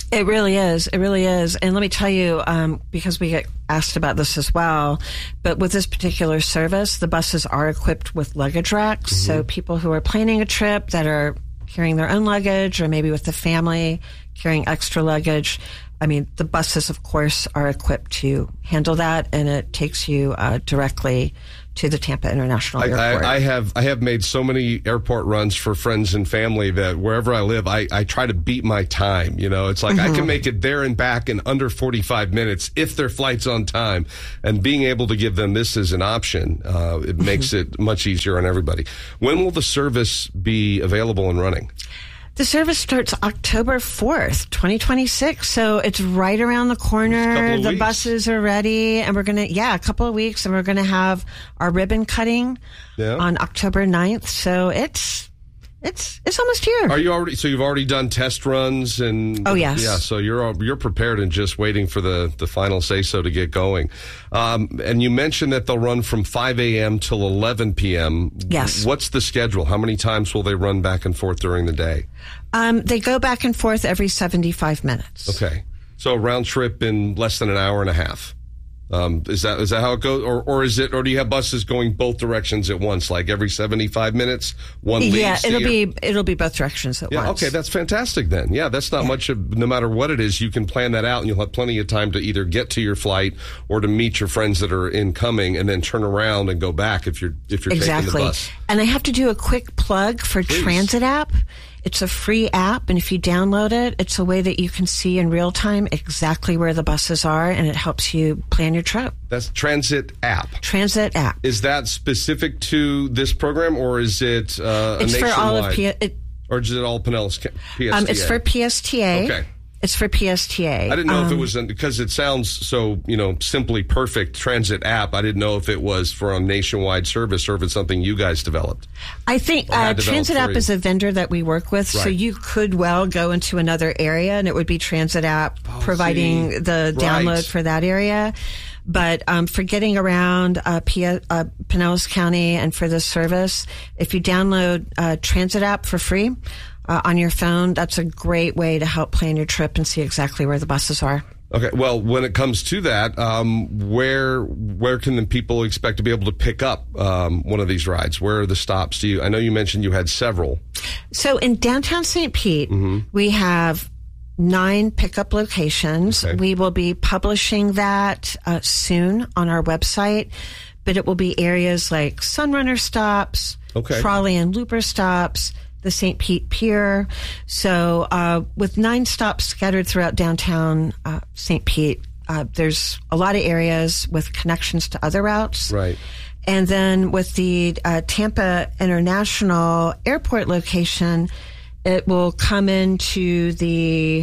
Speaker 5: It really is. It really is. And let me tell you, um, because we get asked about this as well, but with this particular service, the buses are equipped with luggage racks. Mm-hmm. So people who are planning a trip that are carrying their own luggage, or maybe with the family carrying extra luggage, I mean, the buses, of course, are equipped to handle that, and it takes you uh, directly to the Tampa International
Speaker 1: I,
Speaker 5: Airport.
Speaker 1: I, I have I have made so many airport runs for friends and family that wherever I live, I, I try to beat my time. You know, it's like mm-hmm. I can make it there and back in under forty-five minutes if their flight's on time. And being able to give them this as an option, uh, it makes mm-hmm. it much easier on everybody. When will the service be available and running?
Speaker 5: The service starts October fourth, twenty twenty-six. So it's right around the corner. The weeks. Buses are ready, and we're going to, yeah, a couple of weeks, and we're going to have our ribbon cutting yeah. on October ninth. So it's, it's, it's almost here.
Speaker 1: Are you already, so you've already done test runs and.
Speaker 5: Oh, yes.
Speaker 1: Yeah. So you're, you're prepared and just waiting for the, the final say so to get going. Um, and you mentioned that they'll run from five a.m. till eleven p.m.
Speaker 5: Yes.
Speaker 1: What's the schedule? How many times will they run back and forth during the day?
Speaker 5: Um, they go back and forth every seventy-five minutes.
Speaker 1: Okay. So a round trip in less than an hour and a half. Um, is that is that how it goes? Or or is it, or do you have buses going both directions at once, like every seventy-five minutes, one leaves?
Speaker 5: Yeah, it'll
Speaker 1: the
Speaker 5: be it'll be both directions at
Speaker 1: yeah,
Speaker 5: once.
Speaker 1: Okay, that's fantastic then. Yeah, that's not yeah. much of, no matter what it is, you can plan that out and you'll have plenty of time to either get to your flight or to meet your friends that are incoming and then turn around and go back if you're if you're
Speaker 5: exactly.
Speaker 1: taking the bus.
Speaker 5: And I have to do a quick plug for
Speaker 1: Please.
Speaker 5: Transit app. It's a free app, and if you download it, it's a way that you can see in real time exactly where the buses are, and it helps you plan your trip.
Speaker 1: That's Transit app.
Speaker 5: Transit app.
Speaker 1: Is that specific to this program, or is it uh, a
Speaker 5: it's
Speaker 1: nationwide?
Speaker 5: For all of P- it,
Speaker 1: or is it all Pinellas P S T A?
Speaker 5: Um, it's for P S T A.
Speaker 1: Okay.
Speaker 5: It's for P S T A.
Speaker 1: I didn't know
Speaker 5: um,
Speaker 1: if it was, an, because it sounds so, you know, simply perfect Transit app. I didn't know if it was for a nationwide service or if it's something you guys developed.
Speaker 5: I think uh, Transit app is a vendor that we work with, right. So you could well go into another area and it would be Transit app oh, providing see. the download right. for that area. But um, for getting around uh, P- uh, Pinellas County and for this service, if you download uh, Transit app for free, Uh, on your phone, that's a great way to help plan your trip and see exactly where the buses are.
Speaker 1: Okay, well, when it comes to that, um, where where can the people expect to be able to pick up um, one of these rides? Where are the stops? Do you? I know you mentioned you had several.
Speaker 5: So in downtown Saint Pete, mm-hmm. we have nine pickup locations. Okay. We will be publishing that uh, soon on our website, but it will be areas like Sunrunner stops,
Speaker 1: okay.
Speaker 5: trolley and looper stops, the Saint Pete Pier. So uh, with nine stops scattered throughout downtown uh, Saint Pete, uh, there's a lot of areas with connections to other routes.
Speaker 1: Right.
Speaker 5: And then with the uh, Tampa International Airport location, it will come into the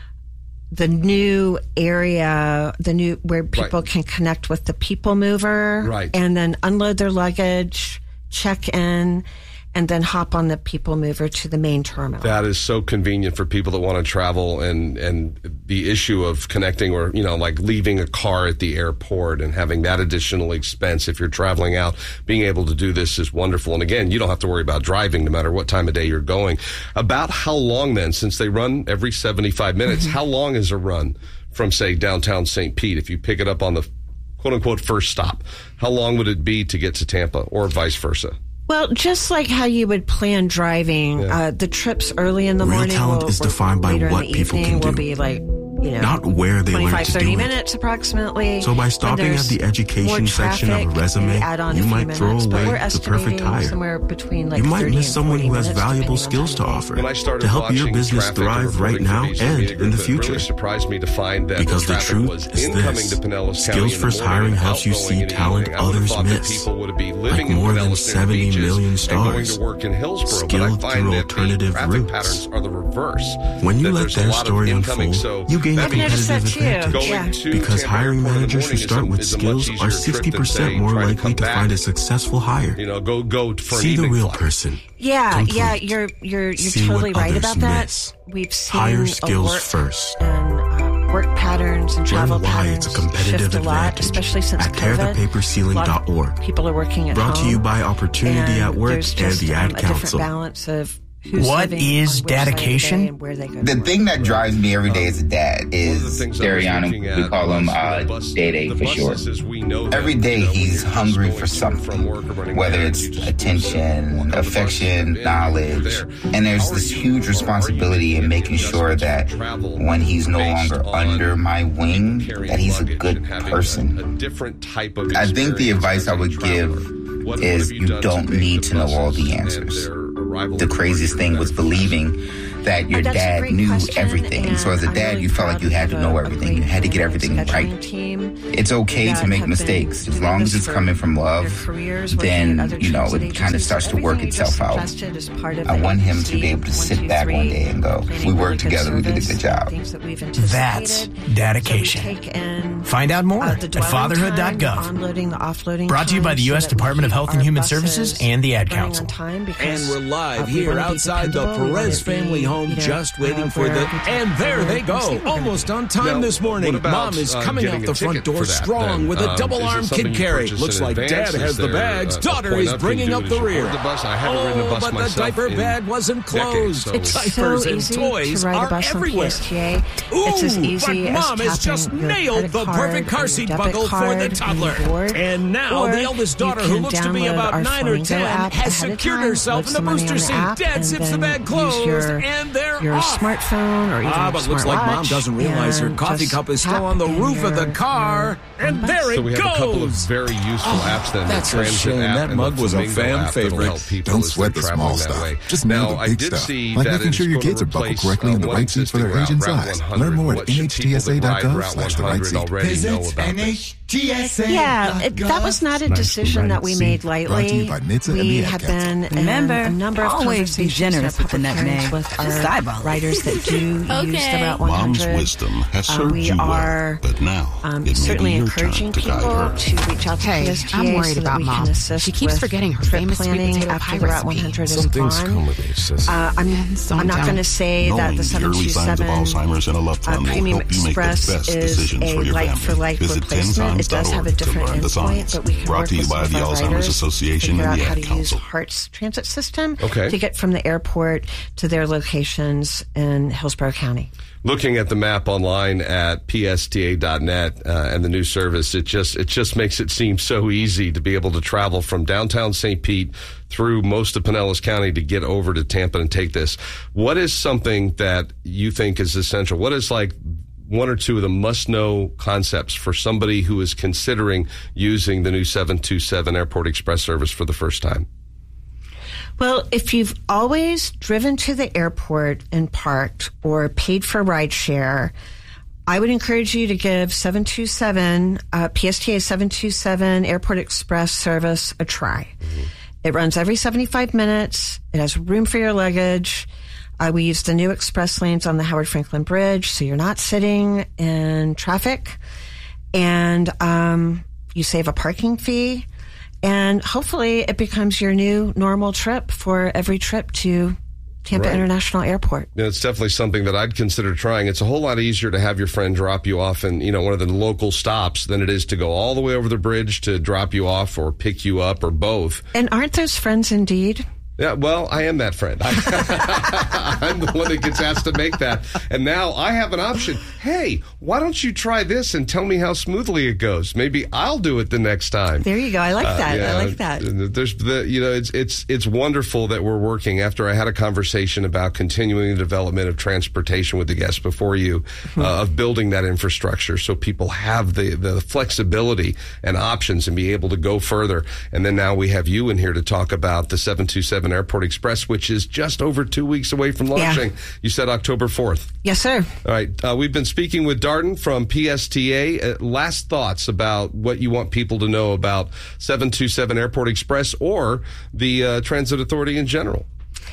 Speaker 5: the new area, the new where people right. can connect with the People Mover,
Speaker 1: right.
Speaker 5: and then unload their luggage, check in, and then hop on the People Mover to the main terminal.
Speaker 1: That is so convenient for people that want to travel, and, and the issue of connecting or, you know, like leaving a car at the airport and having that additional expense if you're traveling out. Being able to do this is wonderful. And again, you don't have to worry about driving no matter what time of day you're going. About how long then, since they run every seventy-five minutes, mm-hmm. how long is a run from, say, downtown Saint Pete if you pick it up on the quote-unquote first stop? How long would it be to get to Tampa or vice versa?
Speaker 5: Well, just like how you would plan driving, yeah. uh, the trips early in the
Speaker 6: Real
Speaker 5: morning
Speaker 6: talent
Speaker 5: will,
Speaker 6: is defined by what people
Speaker 5: can
Speaker 6: do.
Speaker 5: Will be like, you know,
Speaker 6: not where they learn to do
Speaker 5: thirty
Speaker 6: it.
Speaker 5: minutes approximately.
Speaker 6: So by stopping at the education section of a resume, you might throw
Speaker 5: minutes,
Speaker 6: away the perfect hire.
Speaker 5: Somewhere between like
Speaker 6: you might miss someone who has
Speaker 5: minutes,
Speaker 6: valuable skills to offer to help your business
Speaker 1: traffic,
Speaker 6: thrive right now and in the future.
Speaker 1: It really surprised me to find that
Speaker 6: because
Speaker 1: the,
Speaker 6: the truth
Speaker 1: was
Speaker 6: is this:
Speaker 1: Skills
Speaker 6: First Hiring helps you see talent others miss, like more than seventy million stars. Skilled through alternative routes.
Speaker 1: Are the reverse.
Speaker 6: When you let their story unfold, you gain a competitive advantage.
Speaker 5: Yeah.
Speaker 6: Because hiring managers who start with skills are sixty percent more likely to find a successful hire.
Speaker 1: You know, go go for
Speaker 6: See the real person.
Speaker 5: Yeah,
Speaker 6: Complete.
Speaker 5: yeah, you're you're you're
Speaker 6: See
Speaker 5: totally
Speaker 6: what
Speaker 5: right about that.
Speaker 6: Miss.
Speaker 5: We've seen
Speaker 6: hire skills
Speaker 5: work
Speaker 6: first.
Speaker 5: And uh, work patterns and travel
Speaker 6: Learn why
Speaker 5: patterns
Speaker 6: it's a competitive
Speaker 5: shift a lot,
Speaker 6: advantage
Speaker 5: especially since
Speaker 6: at
Speaker 5: COVID.
Speaker 6: tear the paper ceiling dot org.
Speaker 5: People are working at
Speaker 6: Brought
Speaker 5: home.
Speaker 6: to you by Opportunity
Speaker 5: and
Speaker 6: at Work
Speaker 5: there's
Speaker 6: and
Speaker 5: just,
Speaker 6: the Ad
Speaker 5: um, a
Speaker 6: Council.
Speaker 5: different balance of
Speaker 3: who's
Speaker 7: what is dedication?
Speaker 8: The thing that drives me every day as a dad is Dariano. We call him uh, Day-Day for short. Every day he's hungry for something, whether it's attention, affection, knowledge. And there's this huge responsibility in making sure that when he's no longer under my wing, that he's a good person. I think the advice I would give is you don't need to know all the answers. The craziest thing was believing that your dad knew everything. So as a dad, you felt like you had to know everything. You had to get everything right. It's okay to make mistakes. As long as it's coming from love, then, you know, it kind of starts to work itself out. I want him to be able to sit back one day and go, we worked together, we did a good job.
Speaker 7: That's dedication. Find out more at fatherhood dot gov. Brought to you by the U S Department of Health and Human Services and the Ad Council.
Speaker 9: And we're live here outside the Perez family home. Home, just waiting for the, and there they go, almost on time now, this morning. About, Mom is coming uh, out the front door strong then? with a um, double-arm kid carry. Looks like Dad has the bags. Daughter is bringing up the rear. The bus? I haven't oh, ridden a bus but the diaper bag wasn't closed.
Speaker 5: Decades, so. It's
Speaker 9: Diapers
Speaker 5: so
Speaker 9: and
Speaker 5: easy
Speaker 9: toys
Speaker 5: to ride
Speaker 9: are
Speaker 5: a bus
Speaker 9: everywhere.
Speaker 5: On P S T A.
Speaker 9: Ooh,
Speaker 5: it's as easy
Speaker 9: but Mom
Speaker 5: as
Speaker 9: has just nailed the perfect car seat buckle for the toddler. And now the eldest daughter, who looks to be about nine or ten, has secured herself in the booster seat. Dad zips the bag closed, and they're off.
Speaker 5: Smartphone or even
Speaker 9: ah, but looks like Mom doesn't realize her coffee cup is still on the roof of the car, and there it
Speaker 1: so we
Speaker 9: goes.
Speaker 1: have a couple of very useful oh, apps then.
Speaker 9: That's
Speaker 1: the
Speaker 9: a shame. That mug was a fan favorite.
Speaker 10: Don't sweat the small stuff. Just know the big stuff, like making sure your gates are buckled correctly in the right seats for their age and size. Learn more at N H T S A dot gov slash the right seat.
Speaker 11: Visit N H T S A.
Speaker 5: Yeah, it, that was not a decision that we made lightly. We have been
Speaker 3: Remember,
Speaker 5: a number of
Speaker 3: always be generous with the name
Speaker 5: with our riders that do
Speaker 2: okay.
Speaker 5: use the Route one hundred.
Speaker 6: Mom's wisdom has served
Speaker 5: uh, we
Speaker 6: you
Speaker 5: are,
Speaker 6: well, but now
Speaker 5: um,
Speaker 6: it
Speaker 5: certainly
Speaker 6: may be your
Speaker 5: encouraging
Speaker 6: turn to
Speaker 5: people
Speaker 6: guide
Speaker 5: to reach out to
Speaker 12: hey,
Speaker 5: P S T A
Speaker 12: I'm worried
Speaker 5: so
Speaker 12: about
Speaker 5: that we
Speaker 12: Mom.
Speaker 5: can assist
Speaker 12: She keeps
Speaker 5: with
Speaker 12: forgetting her
Speaker 5: trip
Speaker 12: famous
Speaker 5: planning
Speaker 12: sweet potato
Speaker 5: after
Speaker 12: pie
Speaker 5: the Route one hundred is
Speaker 10: Some things
Speaker 5: gone.
Speaker 10: come with age.
Speaker 5: Uh, I'm, I'm not going to say
Speaker 6: Knowing
Speaker 5: that the
Speaker 6: the
Speaker 5: seven two
Speaker 6: early signs of
Speaker 5: seven
Speaker 6: Alzheimer's in a loved one
Speaker 5: uh,
Speaker 6: will
Speaker 5: Premium
Speaker 6: help you make the
Speaker 5: Express
Speaker 6: best
Speaker 5: is
Speaker 6: decisions
Speaker 5: a
Speaker 6: for your
Speaker 5: like-for-like
Speaker 6: family. Visit
Speaker 5: replacement. It does have a different endpoint, but we can
Speaker 6: Brought
Speaker 5: work
Speaker 6: to you
Speaker 5: with
Speaker 6: by
Speaker 5: some
Speaker 6: the
Speaker 5: of our
Speaker 6: Alzheimer's
Speaker 5: riders
Speaker 6: Association
Speaker 5: to figure
Speaker 6: and
Speaker 5: out
Speaker 6: the
Speaker 5: how
Speaker 6: Ad
Speaker 5: to use
Speaker 6: Council.
Speaker 5: HART's transit system
Speaker 1: okay.
Speaker 5: to get from the airport to their locations in Hillsborough County.
Speaker 1: Looking at the map online at P S T A dot net uh, and the new service, it just it just makes it seem so easy to be able to travel from downtown Saint Pete through most of Pinellas County to get over to Tampa and take this. What is something that you think is essential? What is like one or two of the must-know concepts for somebody who is considering using the new seven two seven Airport Express service for the first time?
Speaker 5: Well, if you've always driven to the airport and parked or paid for rideshare, I would encourage you to give seven two seven, uh, P S T A seven two seven Airport Express service a try. Mm-hmm. It runs every seventy-five minutes. It has room for your luggage. Uh, we use the new express lanes on the Howard Franklin Bridge, so you're not sitting in traffic. And um, you save a parking fee. And hopefully it becomes your new normal trip for every trip to Tampa right. International Airport.
Speaker 1: Yeah, it's definitely something that I'd consider trying. It's a whole lot easier to have your friend drop you off in, you know, one of the local stops than it is to go all the way over the bridge to drop you off or pick you up or both.
Speaker 5: And aren't those friends indeed?
Speaker 1: Yeah, well, I am that friend. I, I'm the one that gets asked to make that. And now I have an option. Hey, why don't you try this and tell me how smoothly it goes? Maybe I'll do it the next time.
Speaker 5: There you go. I like that. Uh, yeah, I like that.
Speaker 1: There's the, you know, it's it's it's wonderful that we're working after I had a conversation about continuing the development of transportation with the guests before you, mm-hmm. uh, of building that infrastructure so people have the, the flexibility and options and be able to go further. And then now we have you in here to talk about the seven two seven Airport Express, which is just over two weeks away from launching. Yeah. You said October fourth.
Speaker 5: Yes, sir.
Speaker 1: All right. Uh, we've been speaking with Darden from P S T A. Uh, last thoughts about what you want people to know about seven two seven Airport Express or the uh, Transit Authority in general.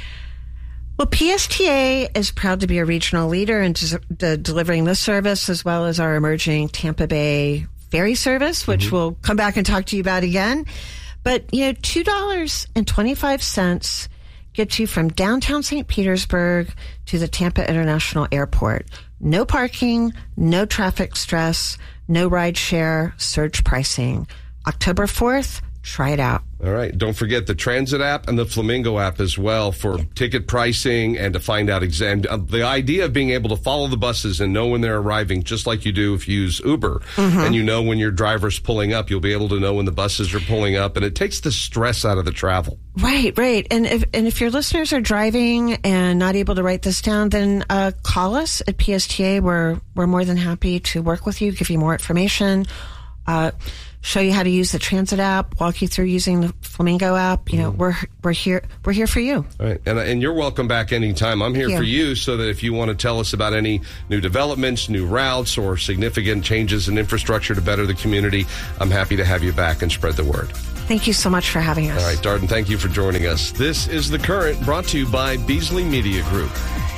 Speaker 5: Well, P S T A is proud to be a regional leader in des- de- delivering this service, as well as our emerging Tampa Bay ferry service, which mm-hmm. we'll come back and talk to you about again. But, you know, two dollars and twenty-five cents gets you from downtown Saint Petersburg to the Tampa International Airport. No parking, no traffic stress, no ride share, surge pricing. October fourth, try it out.
Speaker 1: All right. Don't forget the Transit app and the Flamingo app as well for ticket pricing and to find out exam. Uh, the idea of being able to follow the buses and know when they're arriving, just like you do if you use Uber, mm-hmm. and you know when your driver's pulling up, you'll be able to know when the buses are pulling up, and it takes the stress out of the travel.
Speaker 5: Right, right. And if and if your listeners are driving and not able to write this down, then uh, call us at P S T A. We're we're more than happy to work with you, give you more information. Uh, show you how to use the Transit app, walk you through using the Flamingo app. You know, we're we're here we're here for you.
Speaker 1: All right, and and you're welcome back anytime. I'm here
Speaker 5: Thank
Speaker 1: for
Speaker 5: you.
Speaker 1: you, so that if you want to tell us about any new developments, new routes, or significant changes in infrastructure to better the community, I'm happy to have you back and spread the word.
Speaker 5: Thank you so much for having us.
Speaker 1: All right, Darden, thank you for joining us. This is The Current, brought to you by Beasley Media Group.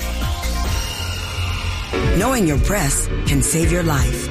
Speaker 12: Knowing your breasts can save your life.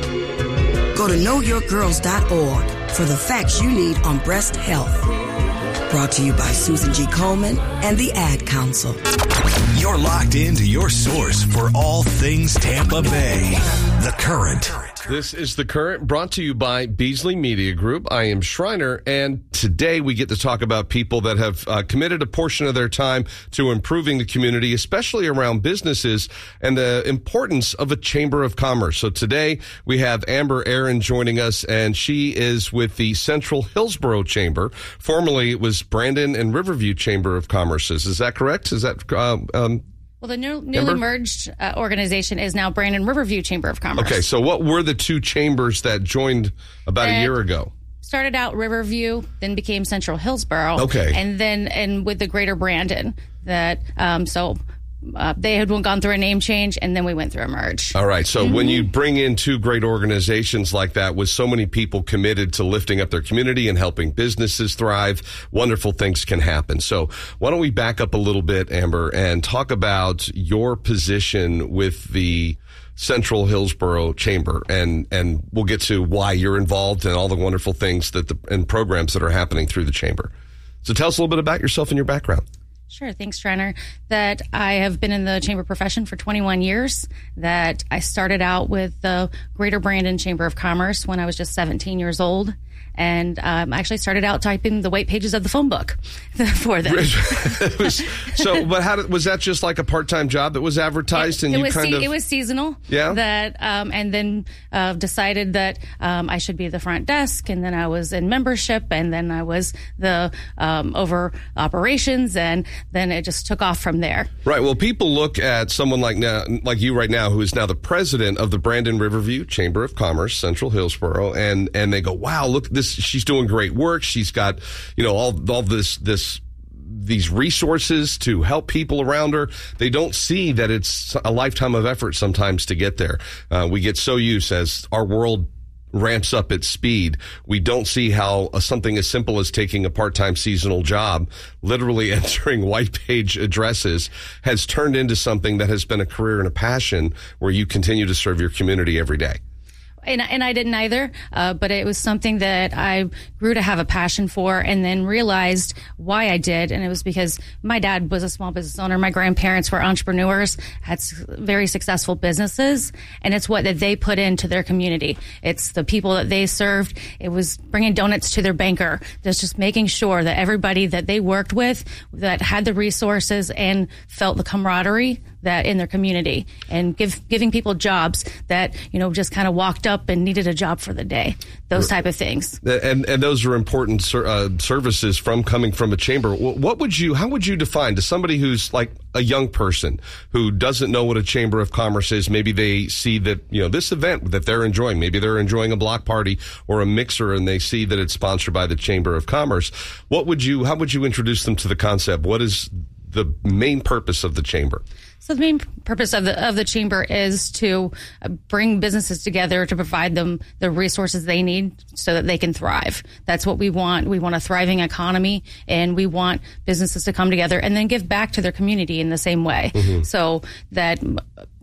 Speaker 12: Go to know your girls dot org for the facts you need on breast health. Brought to you by Susan G. Komen and the Ad Council.
Speaker 4: You're locked into your source for all things Tampa Bay. The Current.
Speaker 1: This is The Current, brought to you by Beasley Media Group. I am Schreiner, and today we get to talk about people that have uh, committed a portion of their time to improving the community, especially around businesses and the importance of a Chamber of Commerce. So today we have Amber Aaron joining us, and she is with the Central Hillsborough Chamber. Formerly, it was Brandon and Riverview Chamber of Commerces. Is that correct? Is that uh, um
Speaker 13: Well, the new, newly
Speaker 1: Amber?
Speaker 13: merged uh, organization is now Brandon Riverview Chamber of Commerce.
Speaker 1: Okay, so what were the two chambers that joined about
Speaker 13: And
Speaker 1: a year ago?
Speaker 13: Started out Riverview, then became Central Hillsborough.
Speaker 1: Okay.
Speaker 13: And then and with the Greater Brandon. That um, so uh, they had gone through a name change, and then we went through a merge.
Speaker 1: All right. So
Speaker 13: Mm-hmm.
Speaker 1: when you bring in two great organizations like that with so many people committed to lifting up their community and helping businesses thrive, wonderful things can happen. So why don't we back up a little bit, Amber, and talk about your position with the Central Hillsborough Chamber, and and we'll get to why you're involved and all the wonderful things that the and programs that are happening through the chamber. So tell us a little bit about yourself and your background.
Speaker 13: Sure. Thanks, Schreiner. That I have been in the chamber profession for twenty-one years. That I started out with the Greater Brandon Chamber of Commerce when I was just seventeen years old. And um, I actually started out typing the white pages of the phone book for them.
Speaker 1: It was, so, but how did, was that just like a part-time job that was advertised,
Speaker 13: It,
Speaker 1: and
Speaker 13: it
Speaker 1: you
Speaker 13: was
Speaker 1: kind
Speaker 13: se-
Speaker 1: of
Speaker 13: it was seasonal.
Speaker 1: Yeah.
Speaker 13: That um, and then uh, decided that um, I should be the front desk, and then I was in membership, and then I was the um, over operations, and then it just took off from there.
Speaker 1: Right. Well, people look at someone like now, like you right now, who is now the president of the Brandon Riverview Chamber of Commerce, Central Hillsborough, and and they go, wow, look, this she's doing great work. She's got, you know, all all this this. these resources to help people around her. They don't see that it's a lifetime of effort sometimes to get there. Uh, we get so used, as our world ramps up its speed, we don't see how uh, something as simple as taking a part-time seasonal job, literally entering white page addresses, has turned into something that has been a career and a passion where you continue to serve your community every day.
Speaker 13: And, and I didn't either, uh, but it was something that I grew to have a passion for, and then realized why I did. And it was because my dad was a small business owner. My grandparents were entrepreneurs, had s- very successful businesses, and it's what that they put into their community. It's the people that they served. It was bringing donuts to their banker. It's just making sure that everybody that they worked with that had the resources and felt the camaraderie that in their community, and give, giving people jobs that, you know, just kind of walked up and needed a job for the day, those type of things.
Speaker 1: And and those are important ser- uh, services from coming from a chamber. What would you, how would you define to somebody who's like a young person who doesn't know what a Chamber of Commerce is? Maybe they see that, you know, this event that they're enjoying, maybe they're enjoying a block party or a mixer, and they see that it's sponsored by the Chamber of Commerce. What would you, how would you introduce them to the concept? What is the main purpose of the chamber?
Speaker 13: So the main purpose of the of the chamber is to bring businesses together to provide them the resources they need so that they can thrive. That's what we want. We want a thriving economy, and we want businesses to come together and then give back to their community in the same way. Mm-hmm. So that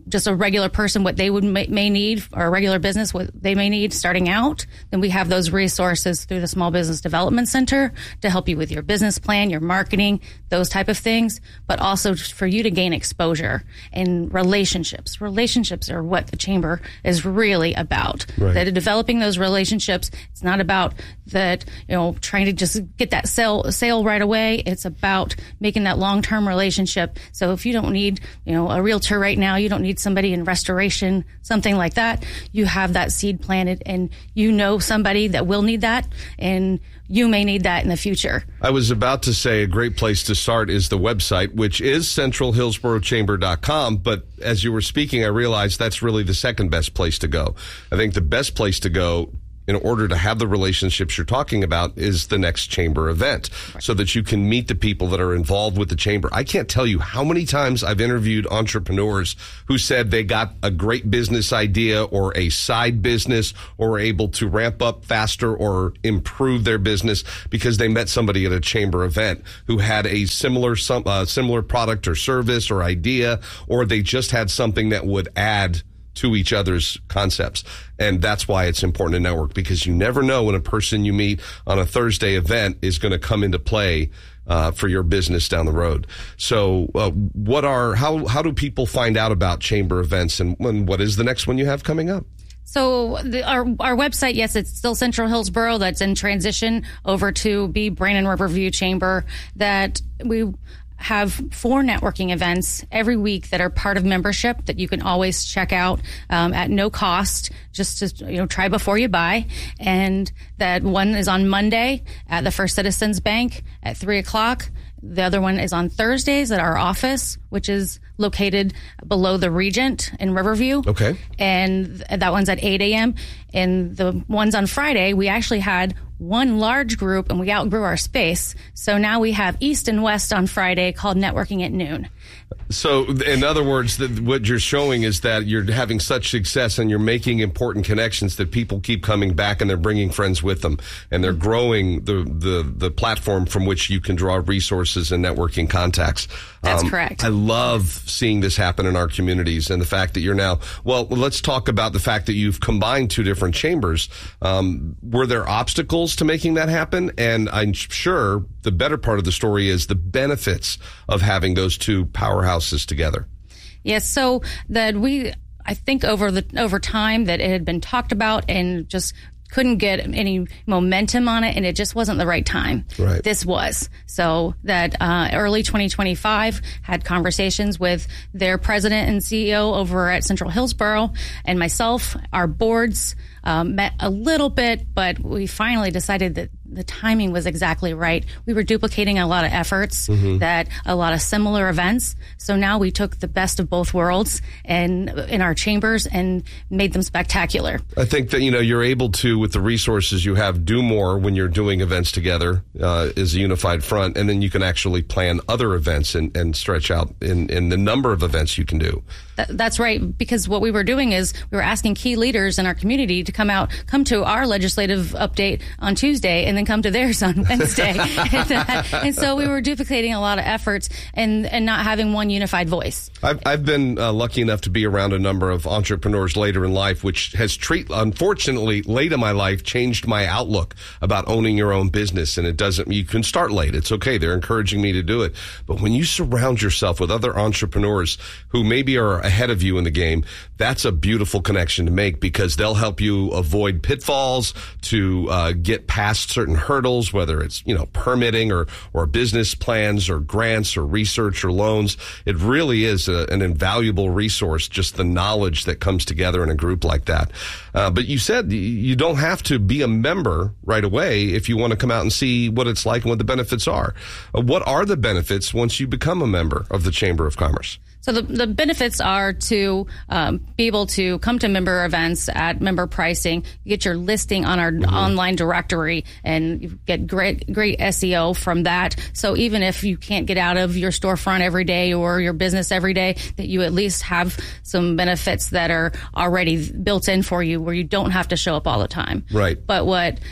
Speaker 13: just a regular person what they would may, may need, or a regular business what they may need starting out, then we have those resources through the Small Business Development Center to help you with your business plan, your marketing, those type of things, but also for you to gain exposure and relationships. Relationships are what the chamber is really about.
Speaker 1: Right.
Speaker 13: That developing those relationships, it's not about that, you know, trying to just get that sale sale right away. It's about making that long-term relationship. So if you don't need, you know, a realtor right now, you don't need somebody in restoration, something like that, you have that seed planted and you know somebody that will need that, and you may need that in the future.
Speaker 1: I was about to say a great place to start is the website, which is central hillsborough chamber dot com. But as you were speaking, I realized that's really the second best place to go. I think the best place to go in order to have the relationships you're talking about is the next chamber event, right, so that you can meet the people that are involved with the chamber. I can't tell you how many times I've interviewed entrepreneurs who said they got a great business idea or a side business or were able to ramp up faster or improve their business because they met somebody at a chamber event who had a similar some uh, similar product or service or idea, or they just had something that would add to each other's concepts. And that's why it's important to network, because you never know when a person you meet on a Thursday event is going to come into play uh, for your business down the road. So uh, what are, how, how do people find out about chamber events, and when, what is the next one you have coming up?
Speaker 13: So the, our our website, yes, it's still Central Hillsborough. That's in transition over to be Brandon Riverview Chamber. That we have four networking events every week that are part of membership that you can always check out um, at no cost, just to, you know, try before you buy. And that one is on Monday at the First Citizens Bank at three o'clock. The other one is on Thursdays at our office, which is located below the Regent in Riverview.
Speaker 1: Okay.
Speaker 13: And that one's at eight a.m. And the ones on Friday, we actually had one large group and we outgrew our space. So now we have East and West on Friday called Networking at Noon.
Speaker 1: So in other words, the, what you're showing is that you're having such success and you're making important connections that people keep coming back and they're bringing friends with them, and they're growing the, the, the platform from which you can draw resources and networking contacts.
Speaker 13: That's
Speaker 1: um,
Speaker 13: correct.
Speaker 1: I love seeing this happen in our communities, and the fact that you're now, well, let's talk about the fact that you've combined two different chambers. Um, were there obstacles to making that happen? And I'm sure the better part of the story is the benefits of having those two powerhouses together.
Speaker 13: Yes, so that we, I think over the over time that it had been talked about and just couldn't get any momentum on it, and it just wasn't the right time.
Speaker 1: Right.
Speaker 13: This was. So that uh, early twenty twenty-five had conversations with their president and C E O over at Central Hillsborough and myself. Our boards um, met a little bit, but we finally decided that the timing was exactly right. We were duplicating a lot of efforts, mm-hmm. that a lot of similar events. So now we took the best of both worlds and in our chambers and made them spectacular.
Speaker 1: I think that, you know, you're able to, with the resources you have, do more when you're doing events together uh, as a unified front. And then you can actually plan other events and, and stretch out in, in the number of events you can do.
Speaker 13: That, that's right. Because what we were doing is we were asking key leaders in our community to come out, come to our legislative update on Tuesday, and then come to theirs on Wednesday. and, uh, and so we were duplicating a lot of efforts and, and not having one unified voice.
Speaker 1: I've, I've been uh, lucky enough to be around a number of entrepreneurs later in life, which has, treat, unfortunately, late in my life, changed my outlook about owning your own business. And it doesn't, you can start late. It's okay. They're encouraging me to do it. But when you surround yourself with other entrepreneurs who maybe are ahead of you in the game, that's a beautiful connection to make, because they'll help you avoid pitfalls, to uh, get past certain hurdles, whether it's, you know, permitting or, or business plans or grants or research or loans. It really is a, an invaluable resource, just the knowledge that comes together in a group like that. Uh, but you said you don't have to be a member right away if you want to come out and see what it's like and what the benefits are. Uh, what are the benefits once you become a member of the Chamber of Commerce?
Speaker 13: So the, the benefits are to um, be able to come to member events at member pricing, get your listing on our mm-hmm. online directory, and you get great great S E O from that. So even if you can't get out of your storefront every day or your business every day, that you at least have some benefits that are already built in for you, where you don't have to show up all the time.
Speaker 1: Right.
Speaker 13: But what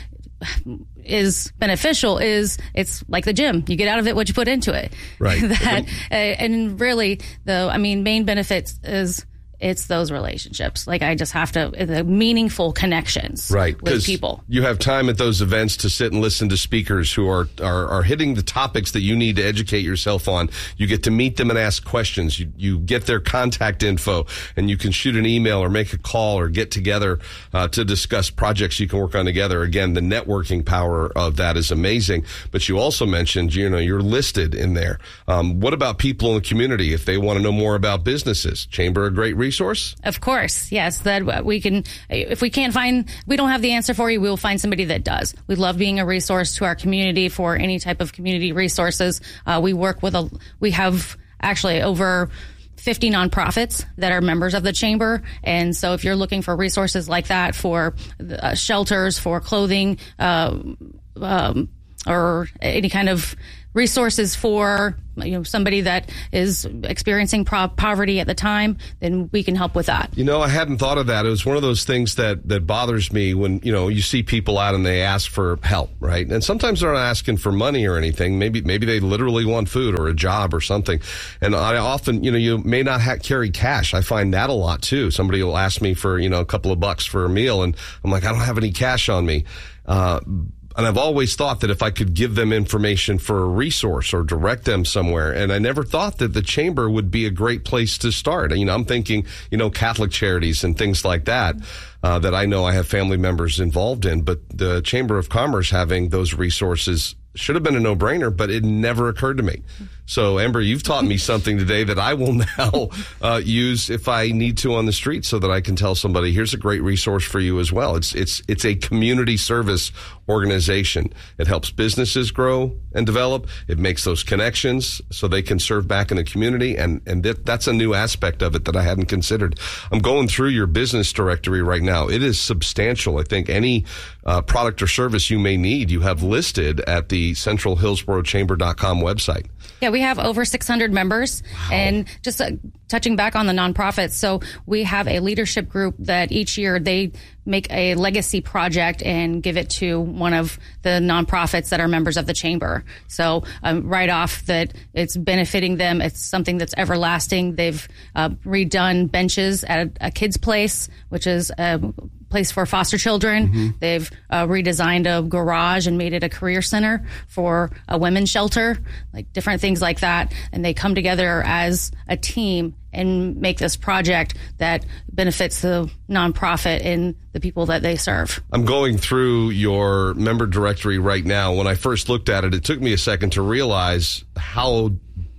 Speaker 13: is beneficial is it's like the gym. You get out of it what you put into it.
Speaker 1: Right.
Speaker 13: that uh, and really, the I mean, main benefits is it's those relationships. Like I just have to, the meaningful connections
Speaker 1: right,
Speaker 13: with people.
Speaker 1: You have time at those events to sit and listen to speakers who are, are, are hitting the topics that you need to educate yourself on. You get to meet them and ask questions. You, you get their contact info, and you can shoot an email or make a call or get together uh, to discuss projects you can work on together. Again, the networking power of that is amazing. But you also mentioned, you know, you're listed in there. Um, what about people in the community if they want to know more about businesses? Chamber a great resource?
Speaker 13: Of course, yes. That we can, if we can't find, we don't have the answer for you, we will find somebody that does. We love being a resource to our community for any type of community resources. Uh, we work with a, we have actually over fifty nonprofits that are members of the chamber. And so if you're looking for resources like that for uh, shelters, for clothing, uh, um, or any kind of resources for, you know, somebody that is experiencing pro- poverty at the time, then we can help with that.
Speaker 1: You know, I hadn't thought of that. It was one of those things that, that bothers me when, you know, you see people out and they ask for help, right? And sometimes they're not asking for money or anything. Maybe, maybe they literally want food or a job or something. And I often, you know, you may not ha- carry cash. I find that a lot too. Somebody will ask me for, you know, a couple of bucks for a meal, and I'm like, I don't have any cash on me. Uh, And I've always thought that if I could give them information for a resource or direct them somewhere, and I never thought that the chamber would be a great place to start. You know, I'm thinking, you know, Catholic charities and things like that, uh, that I know I have family members involved in, but the Chamber of Commerce having those resources should have been a no-brainer, but it never occurred to me. So, Amber, you've taught me something today that I will now uh, use if I need to on the street, so that I can tell somebody, here's a great resource for you as well. It's it's it's a community service organization. It helps businesses grow and develop. It makes those connections so they can serve back in the community, and and that, that's a new aspect of it that I hadn't considered. I'm going through your business directory right now. It is substantial. I think any uh, product or service you may need, you have listed at the central hillsborough chamber dot com website.
Speaker 13: Yeah, we have over six hundred members. Wow. And just uh, touching back on the nonprofits, so we have a leadership group that each year they make a legacy project and give it to one of the nonprofits that are members of the chamber. So um, right off that it's benefiting them. It's something that's everlasting. They've uh, redone benches at a, a kid's place, which is a place for foster children. Mm-hmm. They've uh, redesigned a garage and made it a career center for a women's shelter, like different things like that. And they come together as a team and make this project that benefits the nonprofit and the people that they serve.
Speaker 1: I'm going through your member directory right now. When I first looked at it, it took me a second to realize how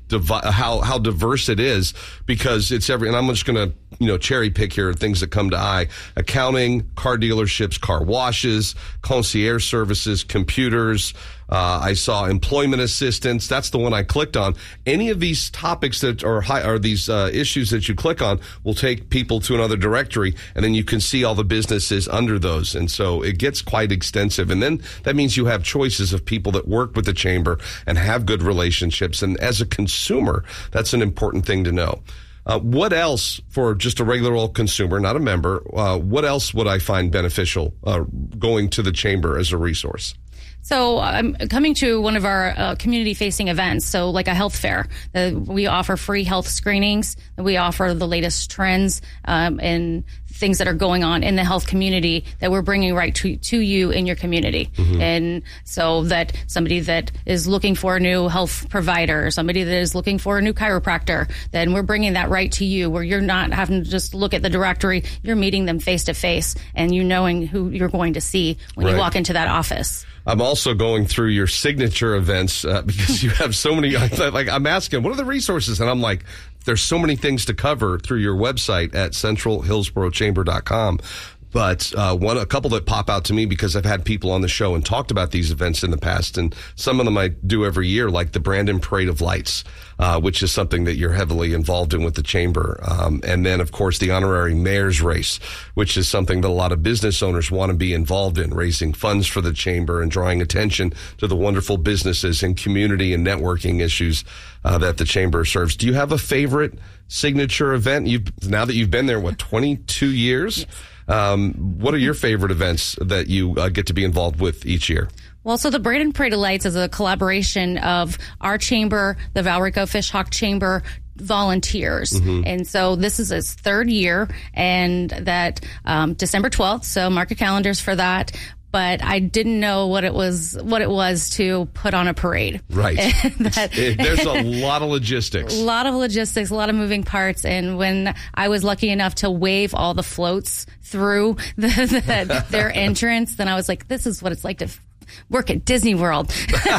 Speaker 1: how how diverse it is, because it's every, and I'm just going to, you know, cherry pick here things that come to eye: accounting, car dealerships, car washes, concierge services, computers. Uh, I saw employment assistance. That's the one I clicked on. Any of these topics that are high, or these uh, issues that you click on will take people to another directory, and then you can see all the businesses under those. And so it gets quite extensive. And then that means you have choices of people that work with the chamber and have good relationships. And as a consumer, that's an important thing to know. Uh, what else, for just a regular old consumer, not a member, uh, what else would I find beneficial uh, going to the chamber as a resource?
Speaker 13: So I'm um, coming to one of our uh, community-facing events, so like a health fair. Uh, we offer free health screenings. We offer the latest trends um, and things that are going on in the health community that we're bringing right to, to you in your community. Mm-hmm. And so that somebody that is looking for a new health provider, somebody that is looking for a new chiropractor, then we're bringing that right to you, where you're not having to just look at the directory. You're meeting them face-to-face, and you knowing who you're going to see when right. you walk into that office.
Speaker 1: I'm also going through your signature events uh, because you have so many. Like, I'm asking, what are the resources? And I'm like, there's so many things to cover through your website at central hillsborough chamber dot com. But uh, one, a couple that pop out to me, because I've had people on the show and talked about these events in the past, and some of them I do every year, like the Brandon Parade of Lights, uh, which is something that you're heavily involved in with the chamber. Um, and then, of course, the honorary mayor's race, which is something that a lot of business owners want to be involved in, raising funds for the chamber and drawing attention to the wonderful businesses and community and networking issues uh, that the chamber serves. Do you have a favorite signature event? You've, now that you've been there, what, twenty-two years?
Speaker 13: Yes.
Speaker 1: Um, what are your favorite events that you uh, get to be involved with each year?
Speaker 13: Well, so the Brandon Parade of Lights is a collaboration of our chamber, the Valrico Fishhawk Chamber, volunteers. Mm-hmm. And so this is his third year, and that um, December twelfth, so mark your calendars for that. But I didn't know what it was what it was to put on a parade.
Speaker 1: Right.
Speaker 13: that,
Speaker 1: it, there's a lot of logistics.
Speaker 13: A lot of logistics, a lot of moving parts. And when I was lucky enough to wave all the floats through the, the, their entrance, then I was like, this is what it's like to work at Disney World.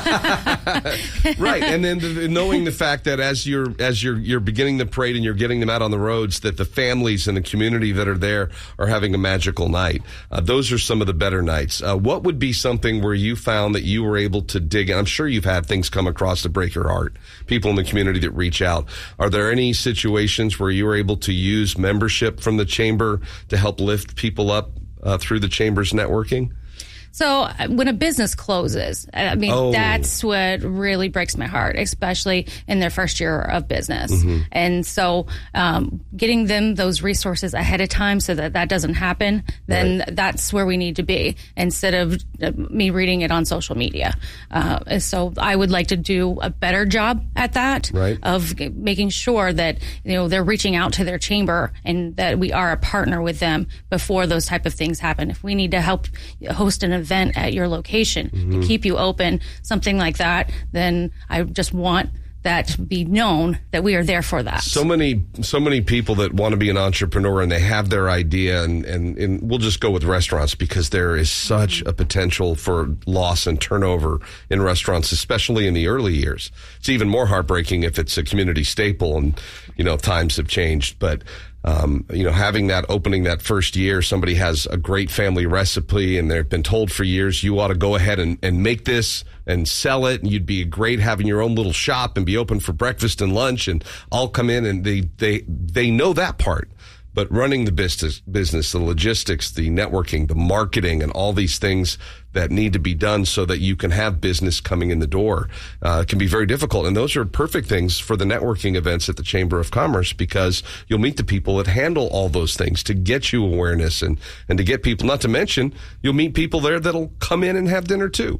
Speaker 1: Right. And then the, knowing the fact that as you're as you're you're beginning the parade and you're getting them out on the roads, that the families and the community that are there are having a magical night. Uh, those are some of the better nights. Uh, what would be something where you found that you were able to dig in? I'm sure you've had things come across to break your heart, people in the community that reach out. Are there any situations where you were able to use membership from the chamber to help lift people up uh, through the chamber's networking?
Speaker 13: So when a business closes, I mean, oh. that's what really breaks my heart, especially in their first year of business. Mm-hmm. And so um, getting them those resources ahead of time so that that doesn't happen, then right. that's where we need to be instead of uh, me reading it on social media. Uh, so I would like to do a better job at that,
Speaker 1: right.
Speaker 13: of making sure that, you know, they're reaching out to their chamber and that we are a partner with them before those type of things happen. If we need to help host an event at your location mm-hmm. to keep you open, something like that, then I just want that to be known that we are there for that.
Speaker 1: So many, so many people that want to be an entrepreneur and they have their idea, and, and, and we'll just go with restaurants because there is such a potential for loss and turnover in restaurants, especially in the early years. It's even more heartbreaking if it's a community staple and, you know, times have changed. But Um, you know, having that opening that first year, somebody has a great family recipe and they've been told for years, you ought to go ahead and, and make this and sell it. And you'd be great having your own little shop and be open for breakfast and lunch, and I'll come in, and they, they, they know that part. But running the business, business, the logistics, the networking, the marketing, and all these things that need to be done so that you can have business coming in the door uh, can be very difficult. And those are perfect things for the networking events at the Chamber of Commerce, because you'll meet the people that handle all those things to get you awareness and, and to get people. Not to mention, you'll meet people there that'll come in and have dinner too.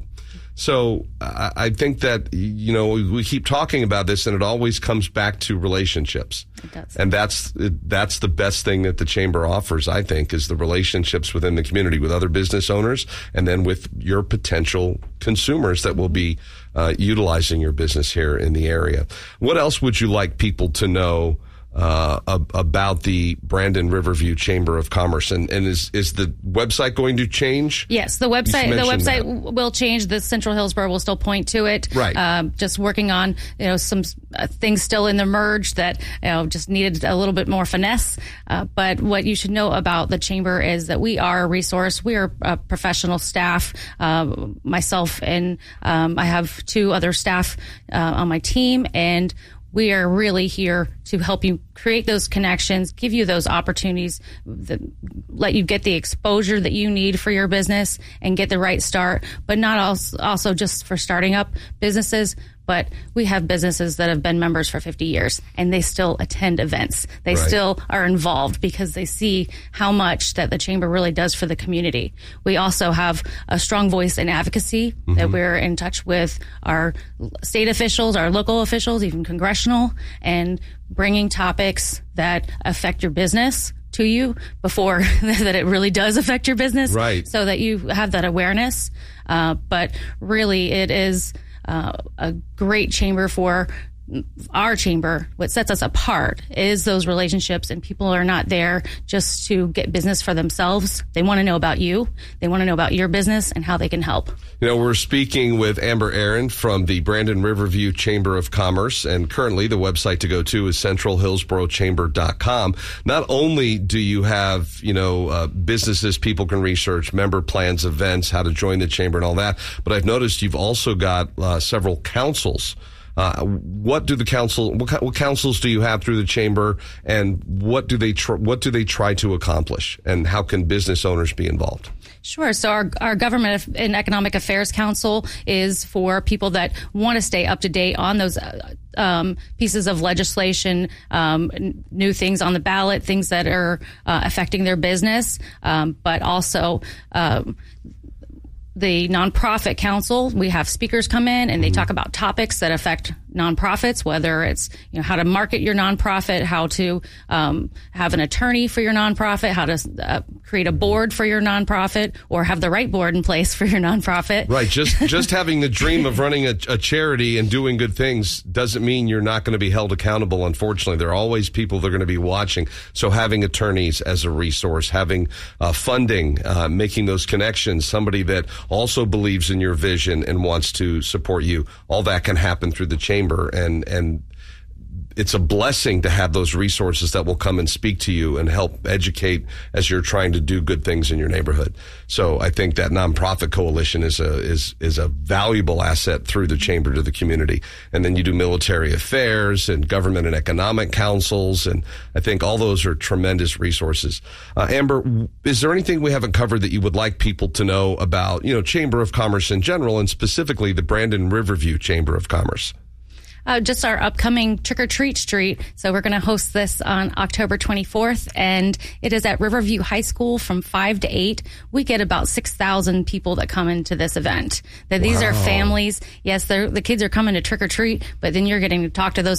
Speaker 1: So I, I think that, you know, we, we keep talking about this, and it always comes back to relationships.
Speaker 13: It does.
Speaker 1: And that's that's the best thing that the chamber offers, I think, is the relationships within the community with other business owners, and then with your potential consumers that will be uh, utilizing your business here in the area. What else would you like people to know Uh, about the Brandon Riverview Chamber of Commerce, and, and is is the website going to change?
Speaker 13: Yes, the website the website that. will change. The Central Hillsborough will still point to it.
Speaker 1: Right.
Speaker 13: Um, just working on, you know, some uh, things still in the merge that, you know, just needed a little bit more finesse. Uh, but what you should know about the chamber is that we are a resource. We are a professional staff. Uh, myself and um, I have two other staff uh, on my team, and we are really here to help you create those connections, give you those opportunities, that let you get the exposure that you need for your business and get the right start, but not also, also just for starting up businesses. But we have businesses that have been members for fifty years, and they still attend events. They right. still are involved because they see how much that the chamber really does for the community. We also have a strong voice in advocacy mm-hmm. that we're in touch with our state officials, our local officials, even congressional, and bringing topics that affect your business to you before that it really does affect your business,
Speaker 1: right.
Speaker 13: so that you have that awareness. Uh, but really, it is Uh, a great chamber for our chamber. What sets us apart is those relationships, and people are not there just to get business for themselves. They want to know about you. They want to know about your business and how they can help.
Speaker 1: You know, we're speaking with Amber Aaron from the Brandon Riverview Chamber of Commerce, and currently the website to go to is central hillsborough chamber dot com. Not only do you have, you know, uh, businesses people can research, member plans, events, how to join the chamber and all that, but I've noticed you've also got uh, several councils. Uh, what do the council, what, what councils do you have through the chamber, and what do they, tr- what do they try to accomplish, and how can business owners be involved?
Speaker 13: Sure. So our, our Government and Economic Affairs Council is for people that want to stay up to date on those uh, um, pieces of legislation, um, n- new things on the ballot, things that are uh, affecting their business, um, but also um, the Nonprofit Council. We have speakers come in and they talk about topics that affect nonprofits, whether it's, you know, how to market your nonprofit, how to um, have an attorney for your nonprofit, how to uh, create a board for your nonprofit, or have the right board in place for your nonprofit.
Speaker 1: Right. Just just having the dream of running a, a charity and doing good things doesn't mean you're not going to be held accountable. Unfortunately, there are always people that are going to be watching. So having attorneys as a resource, having uh, funding, uh, making those connections, somebody that also believes in your vision and wants to support you, all that can happen through the chamber. And, and it's a blessing to have those resources that will come and speak to you and help educate as you're trying to do good things in your neighborhood. So I think that nonprofit coalition is a is is a valuable asset through the chamber to the community. And then you do military affairs and government and economic councils, and I think all those are tremendous resources. Uh, Amber, is there anything we haven't covered that you would like people to know about, you know, Chamber of Commerce in general, and specifically the Brandon Riverview Chamber of Commerce?
Speaker 13: Uh, just our upcoming Trick or Treat Street. So we're going to host this on October twenty-fourth, and it is at Riverview High School from five to eight. We get about six thousand people that come into this event. That these wow. are families. Yes, the kids are coming to trick or treat, but then you're getting to talk to those